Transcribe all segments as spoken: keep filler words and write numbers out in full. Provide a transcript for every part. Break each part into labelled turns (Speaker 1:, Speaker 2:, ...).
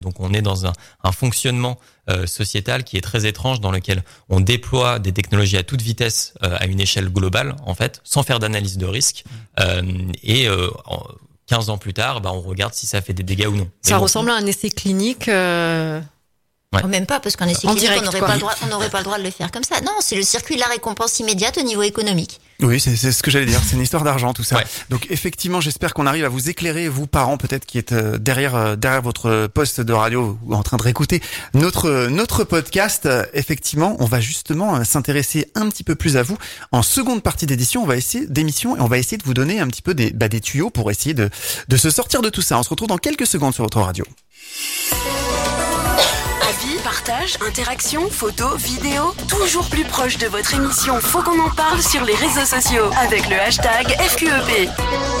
Speaker 1: Donc on est dans un, un fonctionnement euh, sociétal qui est très étrange, dans lequel on déploie des technologies à toute vitesse, euh, à une échelle globale en fait, sans faire d'analyse de risque. Euh, et euh, en, quinze ans plus tard, bah, on regarde si ça fait des dégâts ou non.
Speaker 2: Ça bon, ressemble à un essai clinique. Euh...
Speaker 3: Ouais. Même pas, parce qu'un essai clinique, direct, on n'aurait pas le droit, on n'aurait pas le droit de le faire comme ça. Non, c'est le circuit de la récompense immédiate au niveau économique.
Speaker 4: Oui, c'est, c'est ce que j'allais dire. C'est une histoire d'argent, tout ça.
Speaker 1: Ouais.
Speaker 4: Donc, effectivement, j'espère qu'on arrive à vous éclairer, vous, parents, peut-être, qui êtes derrière, derrière votre poste de radio ou en train de réécouter notre, notre podcast. Effectivement, on va justement s'intéresser un petit peu plus à vous. En seconde partie d'édition, on va essayer, d'émission, et on va essayer de vous donner un petit peu des, bah, des tuyaux pour essayer de, de se sortir de tout ça. On se retrouve dans quelques secondes sur votre radio.
Speaker 5: Partage, interaction, photos, vidéos, toujours plus proche de votre émission. Faut qu'on en parle sur les réseaux sociaux avec le hashtag F Q E P.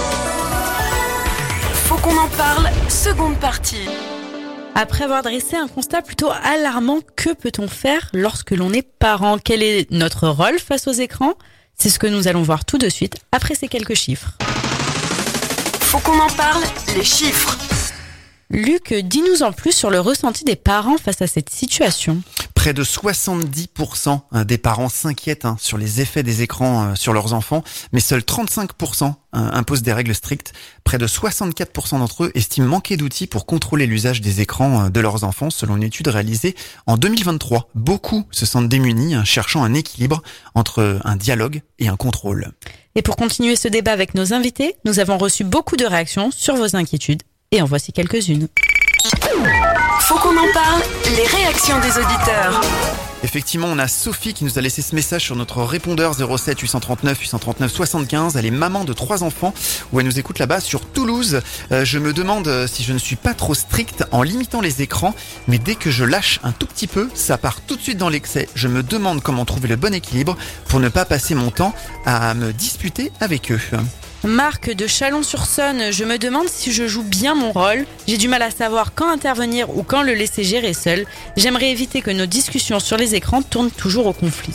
Speaker 5: Faut qu'on en parle, seconde partie.
Speaker 2: Après avoir dressé un constat plutôt alarmant, que peut-on faire lorsque l'on est parent ? Quel est notre rôle face aux écrans ? C'est ce que nous allons voir tout de suite après ces quelques chiffres.
Speaker 5: Faut qu'on en parle, les chiffres.
Speaker 2: Luc, dis-nous en plus sur le ressenti des parents face à cette situation.
Speaker 4: Près de soixante-dix pour cent des parents s'inquiètent hein, sur les effets des écrans euh, sur leurs enfants, mais seuls trente-cinq pour cent euh, imposent des règles strictes. Près de soixante-quatre pour cent d'entre eux estiment manquer d'outils pour contrôler l'usage des écrans euh, de leurs enfants, selon une étude réalisée en deux mille vingt-trois. Beaucoup se sentent démunis, hein, cherchant un équilibre entre un dialogue et un contrôle.
Speaker 2: Et pour continuer ce débat avec nos invités, nous avons reçu beaucoup de réactions sur vos inquiétudes. Et en voici quelques-unes.
Speaker 5: Faut qu'on en parle, les réactions des auditeurs.
Speaker 4: Effectivement, on a Sophie qui nous a laissé ce message sur notre répondeur zéro sept huit cent trente-neuf huit cent trente-neuf soixante-quinze. Elle est maman de trois enfants où elle nous écoute là-bas sur Toulouse. Euh, je me demande si je ne suis pas trop stricte en limitant les écrans, mais dès que je lâche un tout petit peu, ça part tout de suite dans l'excès. Je me demande comment trouver le bon équilibre pour ne pas passer mon temps à me disputer avec eux.
Speaker 2: Marc de Chalon-sur-Saône, je me demande si je joue bien mon rôle. J'ai du mal à savoir quand intervenir ou quand le laisser gérer seul. J'aimerais éviter que nos discussions sur les écrans tournent toujours au conflit.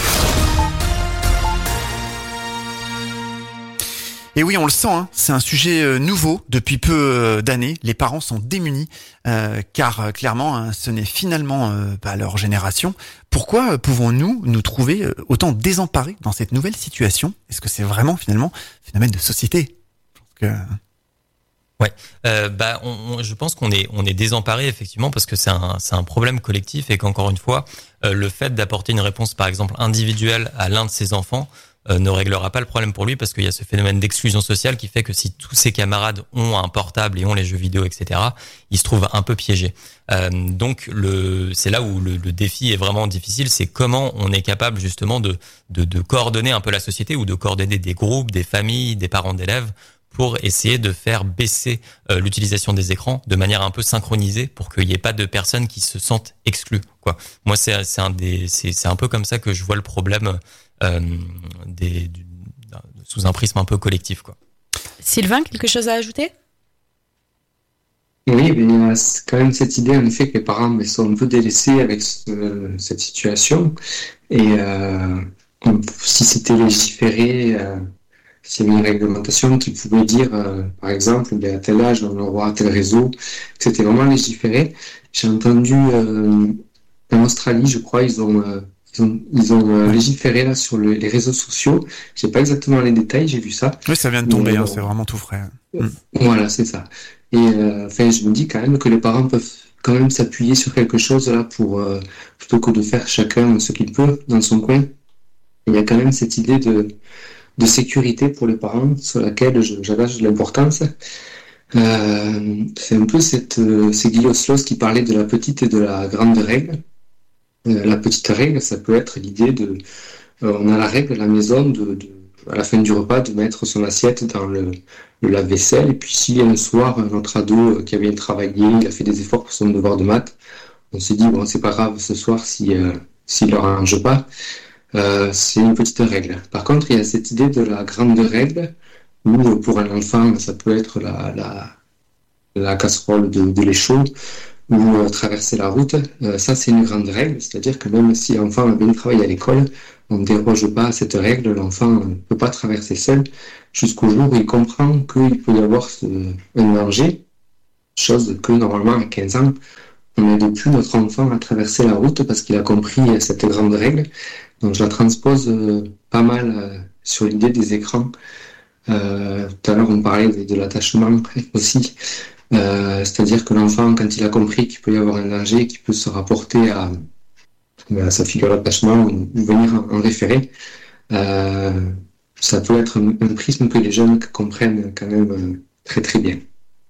Speaker 4: Et oui, on le sent, hein, c'est un sujet nouveau depuis peu d'années. Les parents sont démunis euh, car euh, clairement, hein, ce n'est finalement euh, pas leur génération. Pourquoi pouvons-nous nous trouver autant désemparés dans cette nouvelle situation ? Est-ce que c'est vraiment finalement un phénomène de société ? Je pense que...
Speaker 1: Ouais, euh, bah, on, on, je pense qu'on est on est désemparé effectivement parce que c'est un c'est un problème collectif et qu'encore une fois, euh, le fait d'apporter une réponse par exemple individuelle à l'un de ses enfants euh, ne réglera pas le problème pour lui parce qu'il y a ce phénomène d'exclusion sociale qui fait que si tous ses camarades ont un portable et ont les jeux vidéo, et cetera, il se trouve un peu piégé. Euh, donc le c'est là où le, le défi est vraiment difficile, c'est comment on est capable justement de de de coordonner un peu la société ou de coordonner des groupes, des familles, des parents d'élèves, pour essayer de faire baisser euh, l'utilisation des écrans de manière un peu synchronisée pour qu'il n'y ait pas de personnes qui se sentent exclues, quoi. Moi, c'est, c'est, un, des, c'est, c'est un peu comme ça que je vois le problème euh, des, du, sous un prisme un peu collectif, quoi.
Speaker 2: Sylvain, quelque chose à ajouter ?
Speaker 6: Oui, mais il y a quand même cette idée, en effet, que les parents mais, sont un peu délaissés avec ce, cette situation. Et euh, si c'était légiféré... Euh, s'il y avait une réglementation qui pouvait dire, euh, par exemple, à tel âge, on aura tel réseau, que c'était vraiment légiféré. J'ai entendu, euh, en Australie, je crois, ils ont, euh, ils ont, ils ont euh, légiféré là, sur le, les réseaux sociaux. Je sais pas exactement les détails, j'ai vu ça.
Speaker 4: Oui, ça vient de tomber, mais, hein, euh, c'est vraiment tout frais.
Speaker 6: Euh, voilà, c'est ça. Et euh, enfin, je me dis quand même que les parents peuvent quand même s'appuyer sur quelque chose là pour, euh, plutôt que de faire chacun ce qu'il peut dans son coin. Il y a quand même cette idée de de sécurité pour les parents, sur laquelle j'attache de l'importance. Euh, c'est un peu cette, euh, c'est Guy Oslos qui parlait de la petite et de la grande règle. Euh, la petite règle, ça peut être l'idée de, euh, on a la règle à la maison de, de, à la fin du repas, de mettre son assiette dans le, le lave-vaisselle, et puis si un soir, notre ado qui a bien travaillé, il a fait des efforts pour son devoir de maths, on s'est dit, bon, c'est pas grave ce soir si, euh, s'il ne l'arrange pas. Euh, c'est une petite règle. Par contre, il y a cette idée de la grande règle, où pour un enfant, ça peut être la, la, la casserole de, de lait chaud, ou euh, traverser la route. Euh, ça, c'est une grande règle, c'est-à-dire que même si l'enfant a bien travaillé à l'école, on ne déroge pas à cette règle, l'enfant ne peut pas traverser seul, jusqu'au jour où il comprend qu'il peut y avoir ce, un danger. chose que normalement à quinze ans, on n'aide plus notre enfant à traverser la route parce qu'il a compris cette grande règle. Donc je la transpose euh, pas mal euh, sur l'idée des écrans. Euh, tout à l'heure on parlait de, de l'attachement aussi. Euh, c'est-à-dire que l'enfant, quand il a compris qu'il peut y avoir un danger, qu'il peut se rapporter à, à sa figure d'attachement ou venir en, en référer, euh, ça peut être un, un prisme que les jeunes comprennent quand même euh, très très bien.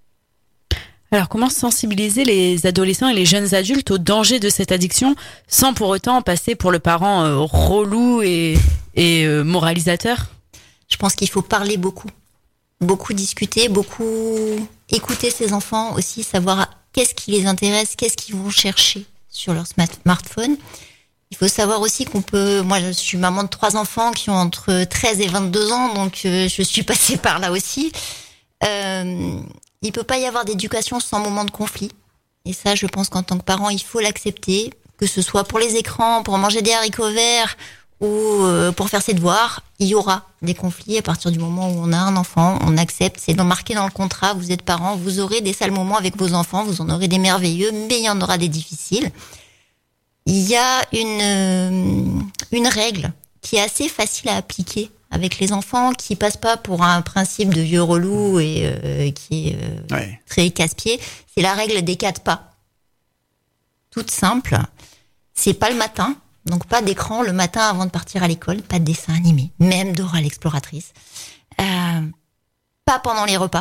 Speaker 2: Alors, comment sensibiliser les adolescents et les jeunes adultes au danger de cette addiction sans pour autant passer pour le parent euh, relou et, et euh, moralisateur ?
Speaker 3: Je pense qu'il faut parler beaucoup. Beaucoup discuter, beaucoup écouter ses enfants aussi, savoir qu'est-ce qui les intéresse, qu'est-ce qu'ils vont chercher sur leur smartphone. Il faut savoir aussi qu'on peut... Moi, je suis maman de trois enfants qui ont entre treize et vingt-deux ans, donc euh, je suis passée par là aussi. Euh... Il peut pas y avoir d'éducation sans moment de conflit. Et ça, je pense qu'en tant que parent, il faut l'accepter, que ce soit pour les écrans, pour manger des haricots verts ou euh, pour faire ses devoirs. Il y aura des conflits à partir du moment où on a un enfant, on accepte. C'est marqué dans le contrat, vous êtes parent, vous aurez des sales moments avec vos enfants, vous en aurez des merveilleux, mais il y en aura des difficiles. Il y a une, euh, une règle qui est assez facile à appliquer avec les enfants, qui passe pas pour un principe de vieux relou et euh, qui est euh, ouais. très casse-pied. C'est la règle des quatre pas. Toute simple. C'est pas le matin, donc pas d'écran le matin avant de partir à l'école, pas de dessin animé, même Dora l'exploratrice. Euh, pas pendant les repas.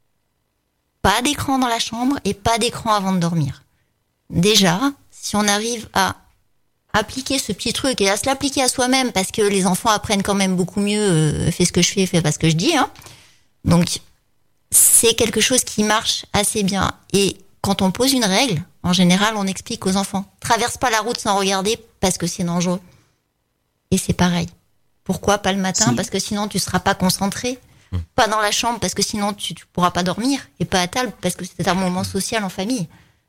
Speaker 3: Pas d'écran dans la chambre et pas d'écran avant de dormir. Déjà, si on arrive à appliquer ce petit truc et à se l'appliquer à soi-même, parce que les enfants apprennent quand même beaucoup mieux euh, fais ce que je fais, fais pas ce que je dis, hein. Donc c'est quelque chose qui marche assez bien. Et quand on pose une règle, en général on explique aux enfants, traverse pas la route sans regarder parce que c'est dangereux. Et c'est pareil. Pourquoi pas le matin? Si. Parce que sinon tu seras pas concentré. Mmh. Pas dans la chambre parce que sinon tu, tu pourras pas dormir. Et pas à table parce que c'est un moment social en famille.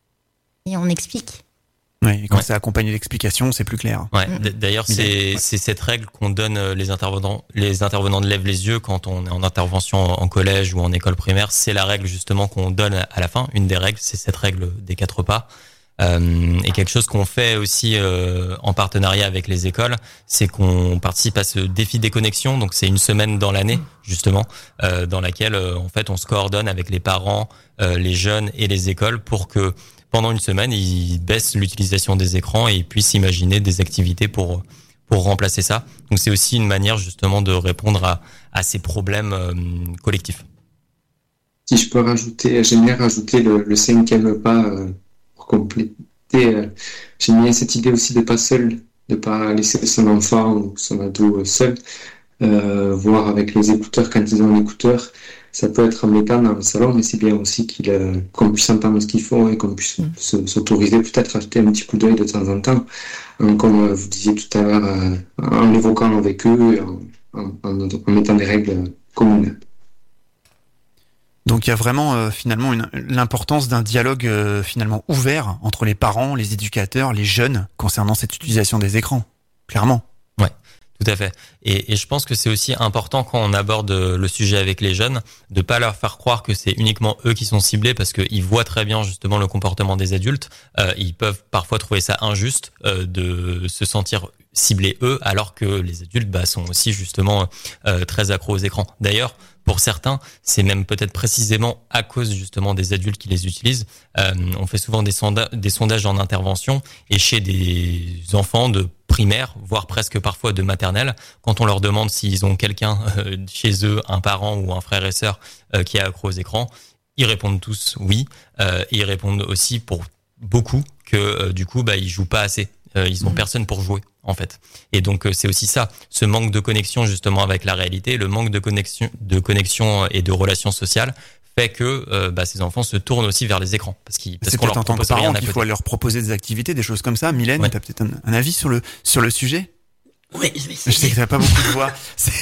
Speaker 3: Et on explique.
Speaker 4: Ouais, et quand ouais. c'est accompagné d'explications, c'est plus clair.
Speaker 1: Ouais. D'ailleurs, c'est, ouais. c'est cette règle qu'on donne les intervenants, les intervenants de lèvent les yeux quand on est en intervention en collège ou en école primaire. C'est la règle justement qu'on donne à la fin. Une des règles, c'est cette règle des quatre pas. Euh, et quelque chose qu'on fait aussi euh, en partenariat avec les écoles, c'est qu'on participe à ce défi des connexions. Donc c'est une semaine dans l'année justement, euh, dans laquelle euh, en fait on se coordonne avec les parents, euh, les jeunes et les écoles pour que pendant une semaine, ils baissent l'utilisation des écrans et ils puissent imaginer des activités pour pour remplacer ça. Donc c'est aussi une manière justement de répondre à à ces problèmes euh, collectifs.
Speaker 6: Si je peux rajouter, j'aime bien rajouter le, le cinquième pas euh, pour compléter. Euh, j'aime bien cette idée aussi de pas seul, de pas laisser son enfant ou son ado seul, euh, voir avec les écouteurs quand ils ont l'écouteur. Ça peut être embêtant dans le salon, mais c'est bien aussi qu'il, euh, qu'on puisse entendre ce qu'ils font et qu'on puisse mmh. se, s'autoriser peut-être à jeter un petit coup d'œil de temps en temps, hein, comme euh, vous disiez tout à l'heure, euh, en l'évoquant avec eux, et en, en, en, en mettant des règles communes.
Speaker 4: Donc il y a vraiment euh, finalement une, l'importance d'un dialogue euh, finalement ouvert entre les parents, les éducateurs, les jeunes concernant cette utilisation des écrans, clairement.
Speaker 1: Ouais. Tout à fait. Et, et je pense que c'est aussi important quand on aborde le sujet avec les jeunes de pas leur faire croire que c'est uniquement eux qui sont ciblés parce qu'ils voient très bien justement le comportement des adultes. Euh, ils peuvent parfois trouver ça injuste euh, de se sentir ciblés eux alors que les adultes bah, sont aussi justement euh, très accros aux écrans. D'ailleurs, pour certains, c'est même peut-être précisément à cause justement des adultes qui les utilisent. Euh, on fait souvent des, sonda- des sondages en intervention et chez des enfants de primaire, voire presque parfois de maternelle, quand on leur demande s'ils ont quelqu'un euh, chez eux, un parent ou un frère et sœur euh, qui est accro aux écrans, ils répondent tous oui. Euh, et ils répondent aussi pour beaucoup que euh, du coup, bah, ils jouent pas assez. Euh, ils ont mmh. personne pour jouer en fait. Et donc euh, c'est aussi ça, ce manque de connexion justement avec la réalité, le manque de connexion, de connexion et de relations sociales fait que euh, bah, ces enfants se tournent aussi vers les écrans parce qu'ils parce
Speaker 4: c'est
Speaker 1: qu'on
Speaker 4: peut-être
Speaker 1: leur
Speaker 4: en tant que
Speaker 1: propose rien
Speaker 4: parent qu'il faut leur proposer des activités, des choses comme ça. Mylène, ouais. tu as peut-être un, un avis sur le sur le sujet?
Speaker 7: Oui, je vais essayer.
Speaker 4: Je sais que t'as pas beaucoup de voix. C'est...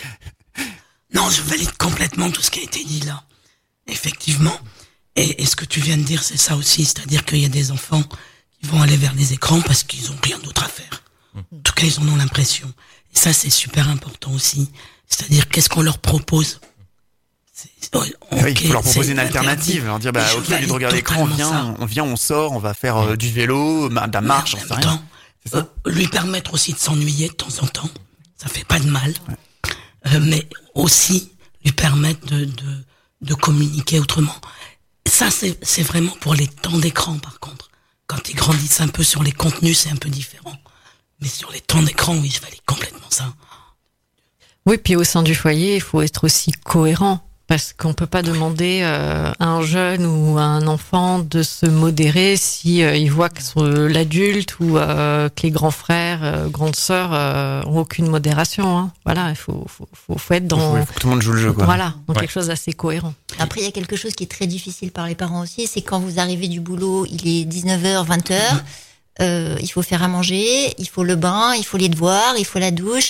Speaker 7: Non, je valide complètement tout ce qui a été dit là. Effectivement. Et, et ce que tu viens de dire, c'est ça aussi, c'est-à-dire qu'il y a des enfants qui vont aller vers les écrans parce qu'ils ont rien d'autre à faire. En tout cas, ils en ont l'impression. Et ça, c'est super important aussi. C'est-à-dire, qu'est-ce qu'on leur propose? c'est, okay,
Speaker 4: oui, il faut leur proposer une
Speaker 7: interdit.
Speaker 4: alternative, leur dire, bah, ok, au lieu de regarder l'écran, on vient, on vient, on sort, on va faire euh, du vélo, de la marche, on sait rien.
Speaker 7: C'est ça. Euh, lui permettre aussi de s'ennuyer de temps en temps, ça fait pas de mal, ouais. euh, mais aussi lui permettre de, de, de communiquer autrement. Ça, c'est, c'est vraiment pour les temps d'écran, par contre. Quand ils grandissent un peu sur les contenus, c'est un peu différent. Mais sur les temps d'écran, oui, je valide complètement ça.
Speaker 8: Oui, puis au sein du foyer, il faut être aussi cohérent. Parce qu'on peut pas demander euh, à un jeune ou à un enfant de se modérer si euh, il voit que son, l'adulte ou euh, que les grands frères, euh, grandes sœurs euh, ont aucune modération. Hein. Voilà, il faut, faut, faut, faut être dans.
Speaker 4: Il faut, faut que tout le monde joue le jeu, quoi.
Speaker 8: Voilà, dans
Speaker 1: ouais.
Speaker 8: quelque chose d'assez cohérent.
Speaker 3: Après, il y a quelque chose qui est très difficile par les parents aussi, c'est quand vous arrivez du boulot, il est dix-neuf heures, vingt heures, euh, il faut faire à manger, il faut le bain, il faut les devoirs, il faut la douche.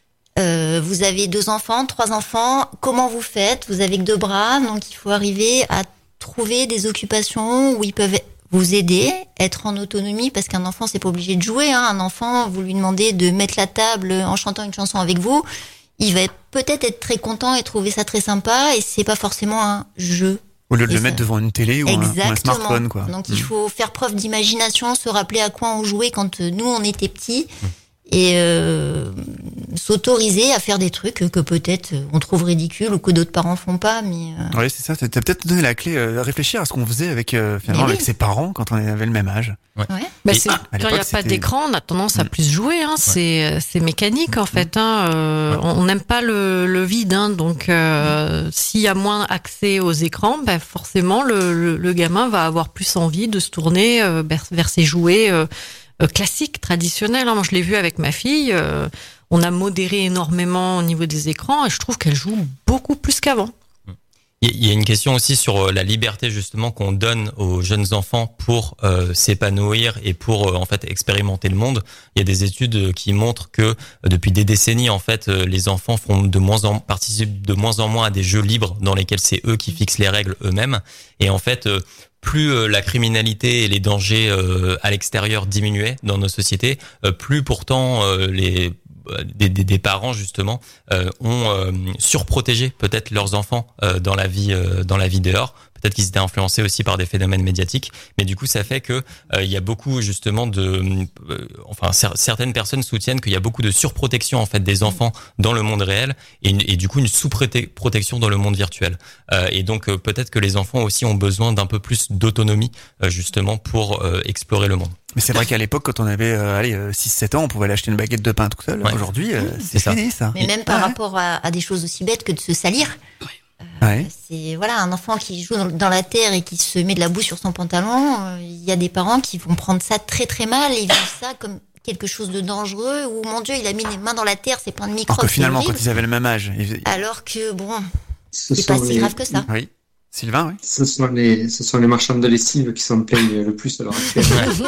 Speaker 3: Euh, vous avez deux enfants, trois enfants, comment vous faites? Vous avez que deux bras, donc il faut arriver à trouver des occupations où ils peuvent vous aider, être en autonomie, parce qu'un enfant, c'est pas obligé de jouer, hein. Un enfant, vous lui demandez de mettre la table en chantant une chanson avec vous, il va être, peut-être être très content et trouver ça très sympa, et c'est pas forcément un jeu.
Speaker 4: Au lieu de
Speaker 3: et
Speaker 4: le
Speaker 3: ça...
Speaker 4: mettre devant une télé ou un, ou un smartphone, quoi.
Speaker 3: Donc il faut faire preuve d'imagination, se rappeler à quoi on jouait quand nous, on était petits. Mmh. Et euh, s'autoriser à faire des trucs que peut-être on trouve ridicules ou que d'autres parents font pas. Mais euh...
Speaker 4: oui, c'est ça. T'as peut-être donné la clé, euh, réfléchir à ce qu'on faisait avec euh, finalement
Speaker 3: oui.
Speaker 4: avec ses parents quand on avait le même âge.
Speaker 3: Ouais.
Speaker 8: Ouais. Bah, c'est,
Speaker 4: ah,
Speaker 8: quand il n'y a pas d'écran, on a tendance à plus jouer. Hein. Ouais. C'est, c'est mécanique en fait. Hein. Euh, ouais. On n'aime pas le, le vide, hein. Donc euh, s'il y a moins accès aux écrans, bah, forcément le, le, le gamin va avoir plus envie de se tourner euh, vers, vers ses jouets. Euh, classique, traditionnel. Moi, je l'ai vu avec ma fille. Euh, on a modéré énormément au niveau des écrans et je trouve qu'elle joue beaucoup plus qu'avant.
Speaker 1: Il y a une question aussi sur la liberté justement qu'on donne aux jeunes enfants pour euh, s'épanouir et pour euh, en fait expérimenter le monde. Il y a des études qui montrent que euh, depuis des décennies en fait euh, les enfants font de moins en participent de moins en moins à des jeux libres dans lesquels c'est eux qui fixent les règles eux-mêmes. Et en fait euh, plus euh, la criminalité et les dangers euh, à l'extérieur diminuaient dans nos sociétés, euh, plus pourtant euh, les Des, des, des parents justement euh, ont euh, surprotégé peut-être leurs enfants euh, dans la vie euh, dans la vie dehors. Peut-être qu'ils étaient influencés aussi par des phénomènes médiatiques, mais du coup ça fait que euh, il y a beaucoup justement de euh, enfin cer- certaines personnes soutiennent qu'il y a beaucoup de surprotection en fait des enfants dans le monde réel et, une, et du coup une sous-protection dans le monde virtuel. Euh, et donc euh, peut-être que les enfants aussi ont besoin d'un peu plus d'autonomie euh, justement pour euh, explorer le monde.
Speaker 4: Mais c'est vrai qu'à l'époque, quand on avait euh, allez, six sept ans, on pouvait aller acheter une baguette de pain tout seul. Ouais. Aujourd'hui, euh, c'est, c'est fini, ça.
Speaker 3: Mais même par
Speaker 4: ouais.
Speaker 3: rapport à, à des choses aussi bêtes que de se salir.
Speaker 4: Euh, ouais.
Speaker 3: C'est voilà, un enfant qui joue dans la terre et qui se met de la boue sur son pantalon. Il euh, y a des parents qui vont prendre ça très très mal et vivent ça comme quelque chose de dangereux. Ou mon Dieu, il a mis les mains dans la terre, c'est plein de microbes.
Speaker 4: Alors que finalement, quand ils avaient le même âge. Ils...
Speaker 3: Alors que bon,
Speaker 6: ce
Speaker 3: c'est pas si
Speaker 6: les...
Speaker 3: grave que ça.
Speaker 4: Oui. Sylvain, oui.
Speaker 6: Ce sont les, ce sont les marchands de lessive qui s'en plaignent le plus à l'heure actuelle.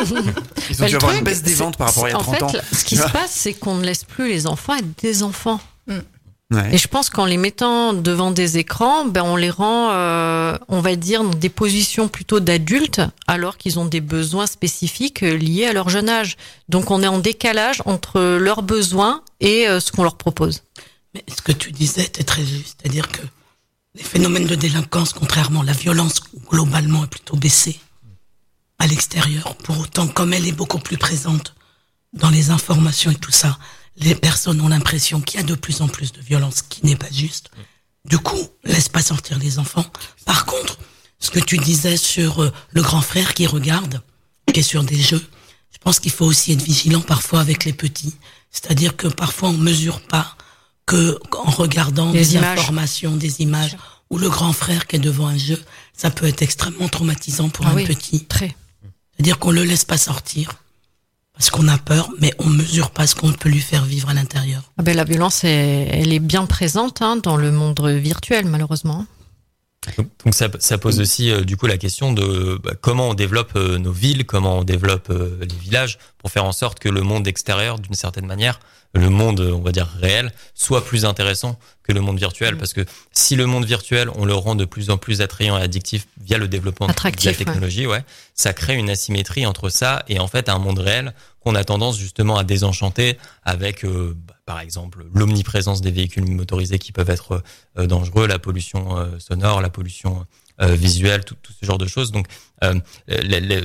Speaker 4: Ils ont dû avoir une baisse des ventes par rapport à il y a trente ans.
Speaker 8: En fait, ce qui se passe, c'est qu'on ne laisse plus les enfants être des enfants.
Speaker 3: Mm.
Speaker 4: Ouais.
Speaker 8: Et je pense qu'en les mettant devant des écrans, ben on les rend, euh, on va dire, dans des positions plutôt d'adultes, alors qu'ils ont des besoins spécifiques liés à leur jeune âge. Donc on est en décalage entre leurs besoins et euh, ce qu'on leur propose.
Speaker 7: Mais ce que tu disais était très juste, c'est-à-dire que les phénomènes de délinquance, contrairement à la violence, globalement, est plutôt baissée à l'extérieur. Pour autant, comme elle est beaucoup plus présente dans les informations et tout ça, les personnes ont l'impression qu'il y a de plus en plus de violence, qui n'est pas juste. Du coup, laisse pas sortir les enfants. Par contre, ce que tu disais sur euh, le grand frère qui regarde, qui est sur des jeux, je pense qu'il faut aussi être vigilant parfois avec les petits. C'est-à-dire que parfois on mesure pas que en regardant
Speaker 8: des,
Speaker 7: des
Speaker 8: images.
Speaker 7: informations, des images, ou le grand frère qui est devant un jeu, ça peut être extrêmement traumatisant pour ah un
Speaker 8: oui,
Speaker 7: petit.
Speaker 8: Très.
Speaker 7: C'est-à-dire qu'on le laisse pas sortir parce qu'on a peur, mais on mesure pas ce qu'on peut lui faire vivre à l'intérieur.
Speaker 8: Ah ben la violence, est, elle est bien présente hein, dans le monde virtuel, malheureusement.
Speaker 1: Donc, donc ça, ça pose aussi euh, du coup la question de bah, comment on développe euh, nos villes, comment on développe euh, les villages pour faire en sorte que le monde extérieur, d'une certaine manière, le monde, on va dire réel, soit plus intéressant que le monde virtuel. Mmh. Parce que si le monde virtuel, on le rend de plus en plus attrayant et addictif via le développement
Speaker 8: Attractif,
Speaker 1: de la technologie, ouais. ouais, ça crée une asymétrie entre ça et en fait un monde réel qu'on a tendance justement à désenchanter avec euh, bah, par exemple l'omniprésence des véhicules motorisés qui peuvent être euh, dangereux, la pollution euh, sonore, la pollution euh, visuelle, tout, tout ce genre de choses. Donc euh, les, les,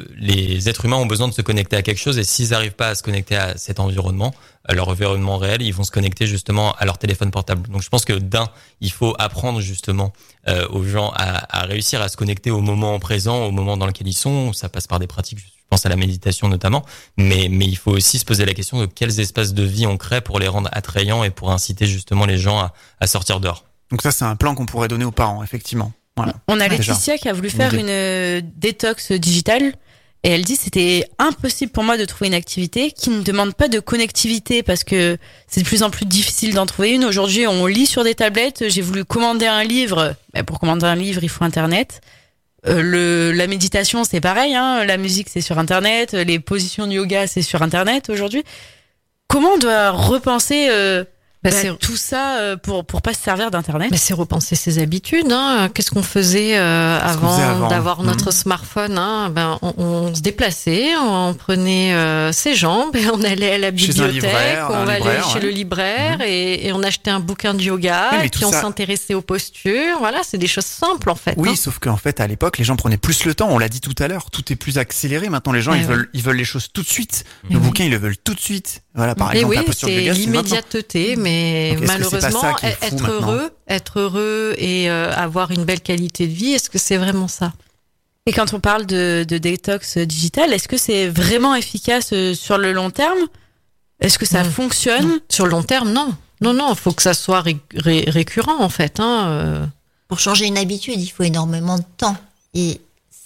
Speaker 1: les êtres humains ont besoin de se connecter à quelque chose, et s'ils n'arrivent pas à se connecter à cet environnement, à leur environnement réel, ils vont se connecter justement à leur téléphone portable. Donc je pense que d'un, il faut apprendre justement euh, aux gens à, à réussir à se connecter au moment présent, au moment dans lequel ils sont. Ça passe par des pratiques, je pense à la méditation notamment, mais mais il faut aussi se poser la question de quels espaces de vie on crée pour les rendre attrayants et pour inciter justement les gens à, à sortir dehors.
Speaker 4: Donc ça, c'est un plan qu'on pourrait donner aux parents, effectivement. Voilà.
Speaker 2: On a
Speaker 4: Ouais,
Speaker 2: Laetitia
Speaker 4: déjà.
Speaker 2: qui a voulu faire
Speaker 4: Une
Speaker 2: une euh, détox digitale, et elle dit c'était impossible pour moi de trouver une activité qui ne demande pas de connectivité, parce que c'est de plus en plus difficile d'en trouver une. Aujourd'hui, on lit sur des tablettes. J'ai voulu commander un livre. Ben, pour commander un livre, il faut Internet. Euh, le, la méditation, c'est pareil, hein. La musique, c'est sur Internet. Les positions de yoga, c'est sur Internet aujourd'hui. Comment on doit repenser euh,
Speaker 8: Bah,
Speaker 2: bah,
Speaker 8: c'est-
Speaker 2: tout ça euh, pour pour pas se servir d'Internet?
Speaker 8: Mais c'est repenser ses habitudes. Hein. Qu'est-ce qu'on faisait euh,
Speaker 4: qu'on
Speaker 8: avant,
Speaker 4: faisait avant
Speaker 8: d'avoir
Speaker 4: Mhm.
Speaker 8: notre smartphone, hein. Ben, on, on se déplaçait, on prenait euh, ses jambes et on allait à la
Speaker 4: Chez un
Speaker 8: bibliothèque,
Speaker 4: libraire,
Speaker 8: on
Speaker 4: un
Speaker 8: allait
Speaker 4: libraire,
Speaker 8: chez
Speaker 4: ouais.
Speaker 8: le libraire et, et on achetait un bouquin de yoga,
Speaker 4: Oui, mais
Speaker 8: et
Speaker 4: tout
Speaker 8: puis on
Speaker 4: ça-
Speaker 8: s'intéressait aux postures. Voilà, c'est des choses simples en fait.
Speaker 4: Oui,
Speaker 8: hein.
Speaker 4: sauf qu'en fait, à l'époque, les gens prenaient plus le temps. On l'a dit tout à l'heure, tout est plus accéléré. Maintenant, les gens,
Speaker 8: Eh
Speaker 4: ils
Speaker 8: ouais.
Speaker 4: veulent, ils veulent les choses tout de suite.
Speaker 8: Eh
Speaker 4: Le
Speaker 8: oui.
Speaker 4: bouquin, ils le veulent tout de suite. Voilà, par
Speaker 8: Et
Speaker 4: exemple,
Speaker 8: oui,
Speaker 4: la posture de
Speaker 8: c'est
Speaker 4: yoga, c'est maintenant.
Speaker 8: l'immédiateté, mais
Speaker 4: Donc, est-ce que c'est pas
Speaker 8: malheureusement,
Speaker 4: ça qui est fou
Speaker 8: être
Speaker 4: maintenant
Speaker 8: heureux, être heureux et euh, avoir une belle qualité de vie, est-ce que c'est vraiment ça?
Speaker 2: Et quand on parle de, de détox digital, est-ce que c'est vraiment efficace euh, sur le long terme? Est-ce que ça
Speaker 8: Mm.
Speaker 2: fonctionne?
Speaker 8: Sur le long terme, non. Non, non, il faut que ça soit ré- ré- récurrent en fait. Hein. euh.
Speaker 3: Pour changer une habitude, il faut énormément de temps. Et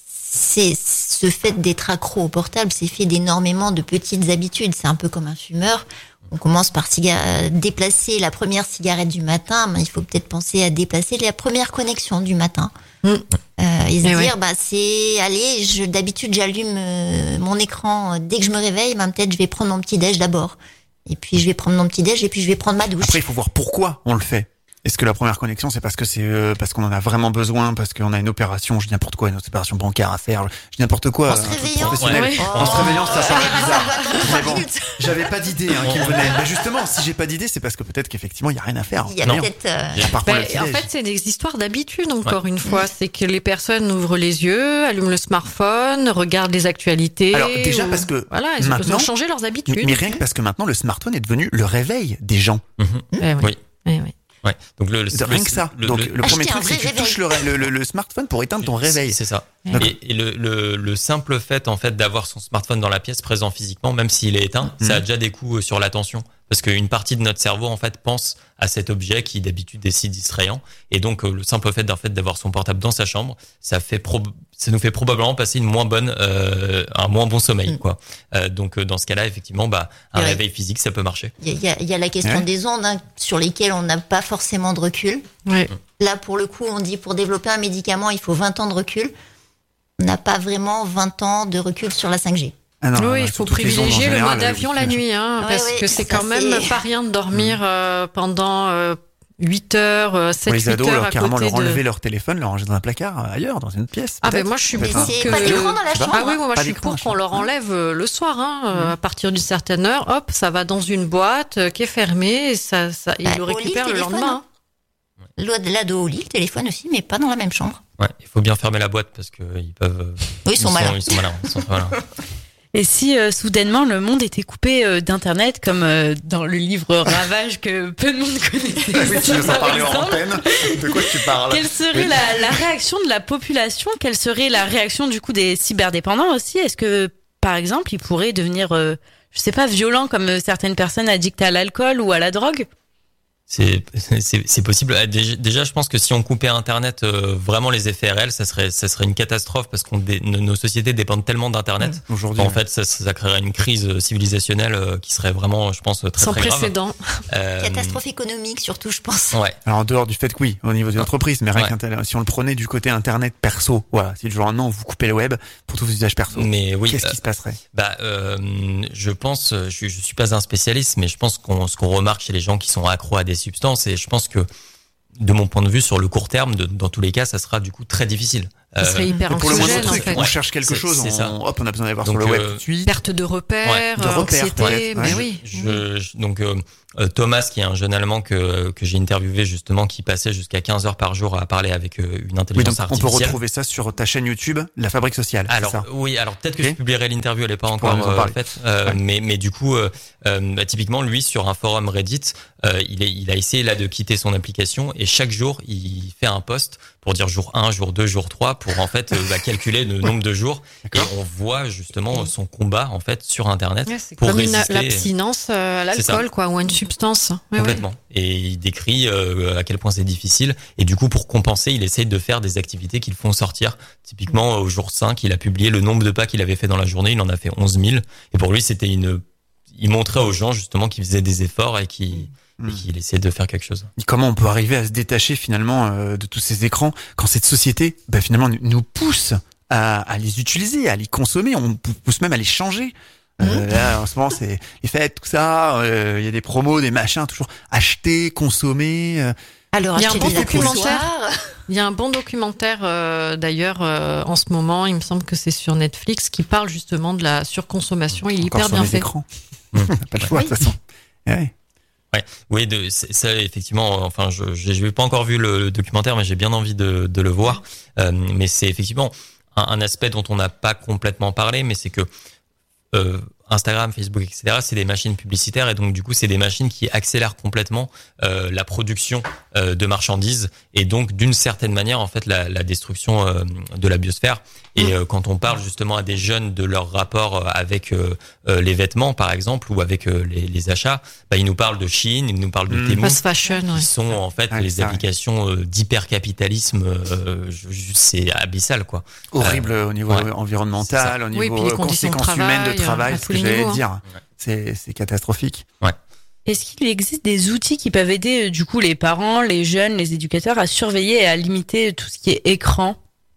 Speaker 3: c'est ce fait d'être accro au portable, c'est fait d'énormément de petites habitudes. C'est un peu comme un fumeur. On commence par ciga- déplacer la première cigarette du matin, mais il faut peut-être penser à déplacer la première connexion du matin.
Speaker 8: Mm.
Speaker 3: Euh, et se
Speaker 8: Et
Speaker 3: dire,
Speaker 8: ouais.
Speaker 3: bah c'est, allez, je, d'habitude j'allume euh, mon écran euh, dès que je me réveille, bah, peut-être je vais prendre mon petit déj d'abord. Et puis je vais prendre mon petit déj et puis je vais prendre ma douche.
Speaker 4: Après, il faut voir pourquoi on le fait. Est-ce que la première connexion, c'est parce que c'est euh, parce qu'on en a vraiment besoin, parce qu'on a une opération, je dis n'importe quoi, une opération bancaire à faire, je dis n'importe quoi.
Speaker 3: En se
Speaker 4: un truc
Speaker 3: réveillant.
Speaker 4: professionnel.
Speaker 8: Ouais.
Speaker 4: En se réveillant, ça paraît bizarre. Mais bon,
Speaker 3: Adulte.
Speaker 4: j'avais pas d'idée hein, qui me venait. Mais justement, si j'ai pas d'idée, c'est parce que peut-être qu'effectivement, il y a rien à faire.
Speaker 3: Il y a
Speaker 1: Non.
Speaker 3: peut-être euh,
Speaker 1: Il y a-
Speaker 4: Par contre,
Speaker 8: Ben,
Speaker 4: le
Speaker 8: en
Speaker 4: petit-déj.
Speaker 8: fait, c'est des histoires d'habitude, encore une fois. C'est que les personnes ouvrent les yeux, allument le smartphone, regardent les actualités.
Speaker 4: Alors, déjà
Speaker 8: ou-
Speaker 4: parce que
Speaker 8: Voilà, ils ont
Speaker 4: maintenant-
Speaker 8: besoin de changer leurs habitudes.
Speaker 4: Mais rien que parce que maintenant, le smartphone est devenu le réveil des gens.
Speaker 1: Mhm.
Speaker 8: Eh oui.
Speaker 1: Oui.
Speaker 8: Eh oui.
Speaker 1: Ouais. Donc le, le-
Speaker 4: Rien
Speaker 1: le-
Speaker 4: que ça.
Speaker 1: le-
Speaker 4: Donc,
Speaker 1: le-
Speaker 4: le, premier
Speaker 3: Acheter un
Speaker 4: truc, c'est que
Speaker 3: vrai
Speaker 4: tu touches le, le, le- le smartphone pour éteindre ton réveil.
Speaker 1: C'est ça.
Speaker 8: D'accord.
Speaker 1: Et, et le, le, le simple fait en fait d'avoir son smartphone dans la pièce présent physiquement, même s'il est éteint,
Speaker 4: Mhm.
Speaker 1: ça a déjà des coûts sur l'attention, parce qu'une partie de notre cerveau en fait pense à cet objet qui d'habitude est si distrayant, et donc euh, le simple fait d'en fait d'avoir son portable dans sa chambre, ça fait prob- ça nous fait probablement passer une moins bonne euh, un moins bon sommeil
Speaker 3: Mhm.
Speaker 1: quoi. Euh, donc euh, dans ce cas-là effectivement bah un
Speaker 3: Ouais.
Speaker 1: réveil physique ça peut marcher.
Speaker 3: Il y a, il y a- il y a la question
Speaker 4: Ouais.
Speaker 3: des ondes hein, sur lesquelles on n'a pas forcément de recul.
Speaker 8: Ouais.
Speaker 3: Là, pour le coup, on dit pour développer un médicament, il faut vingt ans de recul. On n'a pas vraiment vingt ans de recul sur la cinq G.
Speaker 4: Ah non,
Speaker 8: Oui,
Speaker 4: ouais,
Speaker 8: il
Speaker 4: sur
Speaker 8: faut
Speaker 4: toutes les ondes en
Speaker 8: privilégier le
Speaker 4: général,
Speaker 8: mode avion la
Speaker 4: euh,
Speaker 8: nuit, hein,
Speaker 3: Ouais,
Speaker 8: parce
Speaker 3: ouais,
Speaker 8: que c'est
Speaker 3: ça,
Speaker 8: quand même
Speaker 3: c'est-
Speaker 8: pas rien de dormir euh, pendant euh, huit heures, euh, sept,
Speaker 4: Pour les
Speaker 8: huit
Speaker 4: ados,
Speaker 8: heures
Speaker 4: leur
Speaker 8: à
Speaker 4: carrément
Speaker 8: côté
Speaker 4: leur
Speaker 8: de...
Speaker 4: enlever leur téléphone, leur ranger dans un placard euh, ailleurs, dans une pièce.
Speaker 8: Ah ben
Speaker 4: peut-être.
Speaker 8: moi je suis
Speaker 4: Peut-être,
Speaker 8: pour
Speaker 4: hein.
Speaker 3: C'est
Speaker 8: que...
Speaker 3: pas d'écran dans la
Speaker 4: Je sais pas.
Speaker 3: chambre.
Speaker 8: Ah oui, moi
Speaker 4: Pas
Speaker 8: je suis
Speaker 4: d'écran,
Speaker 8: pour
Speaker 4: je
Speaker 8: qu'on
Speaker 4: sais
Speaker 8: leur
Speaker 4: pas.
Speaker 8: enlève euh, le soir, hein, euh, à partir d'une certaine heure, hop, ça va dans une boîte euh, qui est fermée, et ça, ça, ils
Speaker 3: Bah,
Speaker 8: le
Speaker 3: au lit,
Speaker 8: récupèrent le
Speaker 3: téléphone,
Speaker 8: lendemain.
Speaker 3: L'autre- L'ado au lit, le téléphone aussi, mais pas dans la même chambre.
Speaker 1: Ouais, il faut bien fermer la boîte parce que ils peuvent euh,
Speaker 3: Oui, ils sont malins.
Speaker 1: ils sont malins, ils sont très malins.
Speaker 2: Et si euh, soudainement le monde était coupé euh, d'internet, comme euh, dans le livre Ravage que peu de monde connaissait,
Speaker 4: Ah oui, tu nous en
Speaker 2: par
Speaker 4: parlais en
Speaker 2: exemple,
Speaker 4: antenne. De quoi tu parles?
Speaker 2: quelle serait la, la réaction de la population? Quelle serait la réaction du coup des cyberdépendants aussi? Est-ce que par exemple ils pourraient devenir, euh, je sais pas, violents comme euh, certaines personnes addictes à l'alcool ou à la drogue?
Speaker 1: C'est c'est c'est possible. Ah, Déjà, déjà, je pense que si on coupait Internet, euh, vraiment les effets réels, ça serait ça serait une catastrophe parce qu'on dé- nos nos sociétés dépendent tellement d'Internet.
Speaker 4: Aujourd'hui,
Speaker 1: En fait, ça, ça créerait une crise civilisationnelle euh, qui serait vraiment, je pense, très
Speaker 8: Sans
Speaker 1: très grave.
Speaker 8: précédent.
Speaker 1: Euh,
Speaker 3: Catastrophe économique, surtout, je pense.
Speaker 1: Ouais.
Speaker 4: alors en dehors du fait que oui, au niveau d'une entreprise, mais rien
Speaker 1: Ouais.
Speaker 4: qu'inter- si on le prenait du côté internet perso, voilà, si le jour un an vous coupez le web pour tous vos usages perso,
Speaker 1: Mais oui.
Speaker 4: qu'est-ce
Speaker 1: euh,
Speaker 4: qui se passerait?
Speaker 1: Bah, euh, je pense, je, je suis pas un spécialiste, mais je pense qu'on ce qu'on remarque chez les gens qui sont accros à des substances, et je pense que de mon point de vue, sur le court terme, de, dans tous les cas, ça sera du coup très difficile.
Speaker 8: Ça serait hyper
Speaker 4: euh, pour le moindre
Speaker 8: anxiogène, en
Speaker 4: truc,
Speaker 8: fait.
Speaker 4: on cherche quelque
Speaker 1: C'est-
Speaker 4: chose,
Speaker 1: c'est
Speaker 4: on,
Speaker 1: ça.
Speaker 4: hop, on a besoin d'aller voir
Speaker 1: Donc,
Speaker 4: sur le web
Speaker 1: euh,
Speaker 4: tout de suite.
Speaker 8: Perte de repères,
Speaker 1: Ouais,
Speaker 4: de repères,
Speaker 8: anxiété,
Speaker 4: peut-être,
Speaker 8: mais
Speaker 4: ouais.
Speaker 8: oui.
Speaker 1: Je, je- donc euh, euh, Thomas, qui est un jeune Allemand que que j'ai interviewé justement, qui passait jusqu'à quinze heures par jour à parler avec euh, une
Speaker 4: Oui,
Speaker 1: intelligence
Speaker 4: donc on peut
Speaker 1: artificielle.
Speaker 4: retrouver ça sur ta chaîne YouTube, La Fabrique Sociale. c'est
Speaker 1: Alors
Speaker 4: ça.
Speaker 1: oui, alors peut-être que
Speaker 4: Ok.
Speaker 1: je publierai l'interview, elle est pas
Speaker 4: Tu
Speaker 1: encore
Speaker 4: pourras nous en
Speaker 1: euh,
Speaker 4: parler.
Speaker 1: faite, euh,
Speaker 4: Ouais.
Speaker 1: mais mais du coup, euh, euh, bah, typiquement lui sur un forum Reddit, euh, il est il a essayé là de quitter son application et chaque jour il fait un post pour dire jour un, jour deux, jour trois pour en fait euh, bah, calculer le nombre de jours et
Speaker 4: D'accord.
Speaker 1: on voit justement son combat en fait sur internet
Speaker 8: Ouais, c'est
Speaker 1: pour
Speaker 8: comme une,
Speaker 1: résister.
Speaker 8: l'abstinence euh, à
Speaker 1: C'est ça.
Speaker 8: l'alcool, quoi, ou à une substance. Ouais, ouais.
Speaker 1: Complètement. Et il décrit euh, à quel point c'est difficile. Et du coup, pour compenser, il essaye de faire des activités qui le font sortir. Typiquement, au jour cinq, il a publié le nombre de pas qu'il avait fait dans la journée. Il en a fait onze mille. Et pour lui, c'était une... Il montrait aux gens, justement, qu'il faisait des efforts et qu'il
Speaker 4: Mm.
Speaker 1: et qu'il essayait de faire quelque chose.
Speaker 4: Et comment on peut arriver à se détacher finalement euh, de tous ces écrans quand cette société, bah, finalement, nous- nous pousse à, à les utiliser, à les consommer, on pou- pousse même à les changer. Euh, là, en ce moment, c'est les fêtes, tout ça. euh, Il y a des promos, des machins, toujours acheter, consommer. euh.
Speaker 3: Alors,
Speaker 8: Il y a un
Speaker 3: acheter
Speaker 8: bon
Speaker 3: des
Speaker 8: documentaire.
Speaker 3: accessoires.
Speaker 8: Il y a un bon documentaire euh, d'ailleurs euh, en ce moment, il me semble que c'est sur Netflix, qui parle justement de la surconsommation. Il est
Speaker 4: Encore
Speaker 8: hyper
Speaker 4: sur
Speaker 8: bien
Speaker 4: les
Speaker 8: fait.
Speaker 4: écrans.
Speaker 1: Mm.
Speaker 4: On n'a pas le choix, de toute façon. Ouais.
Speaker 1: Oui, de, c'est- ça, effectivement, enfin, je j'ai j'ai pas encore vu le, le documentaire, mais j'ai bien envie de, de le voir. Euh, mais c'est effectivement un, un aspect dont on n'a pas complètement parlé, mais c'est que euh, Instagram, Facebook, et cetera, c'est des machines publicitaires et donc du coup, c'est des machines qui accélèrent complètement euh, la production euh, de marchandises et donc d'une certaine manière, en fait, la, la destruction euh, de la biosphère. Et euh, quand on parle justement à des jeunes de leur rapport avec euh, euh, les vêtements, par exemple, ou avec euh, les, les achats, bah, ils nous parlent de Shein, ils nous parlent de
Speaker 4: Mmh.
Speaker 1: Temu,
Speaker 8: Fast fashion, ouais.
Speaker 1: qui sont en fait
Speaker 4: Ouais,
Speaker 1: les
Speaker 4: c'est vrai.
Speaker 1: applications euh, d'hypercapitalisme. Euh, je- je- c'est abyssal, quoi.
Speaker 4: Horrible au niveau
Speaker 1: ouais.
Speaker 4: environnemental, au
Speaker 8: Oui,
Speaker 4: niveau
Speaker 8: puis les
Speaker 4: euh,
Speaker 8: conditions de
Speaker 4: conséquences humaines de
Speaker 8: travail,
Speaker 4: travail,
Speaker 8: à
Speaker 4: ce
Speaker 8: tous
Speaker 4: que
Speaker 8: les
Speaker 4: j'allais
Speaker 8: niveaux, hein.
Speaker 4: dire. C'est, c'est catastrophique.
Speaker 2: Est-ce qu'il existe des outils qui peuvent aider euh, du coup les parents, les jeunes, les éducateurs à surveiller et à limiter tout ce qui est écran,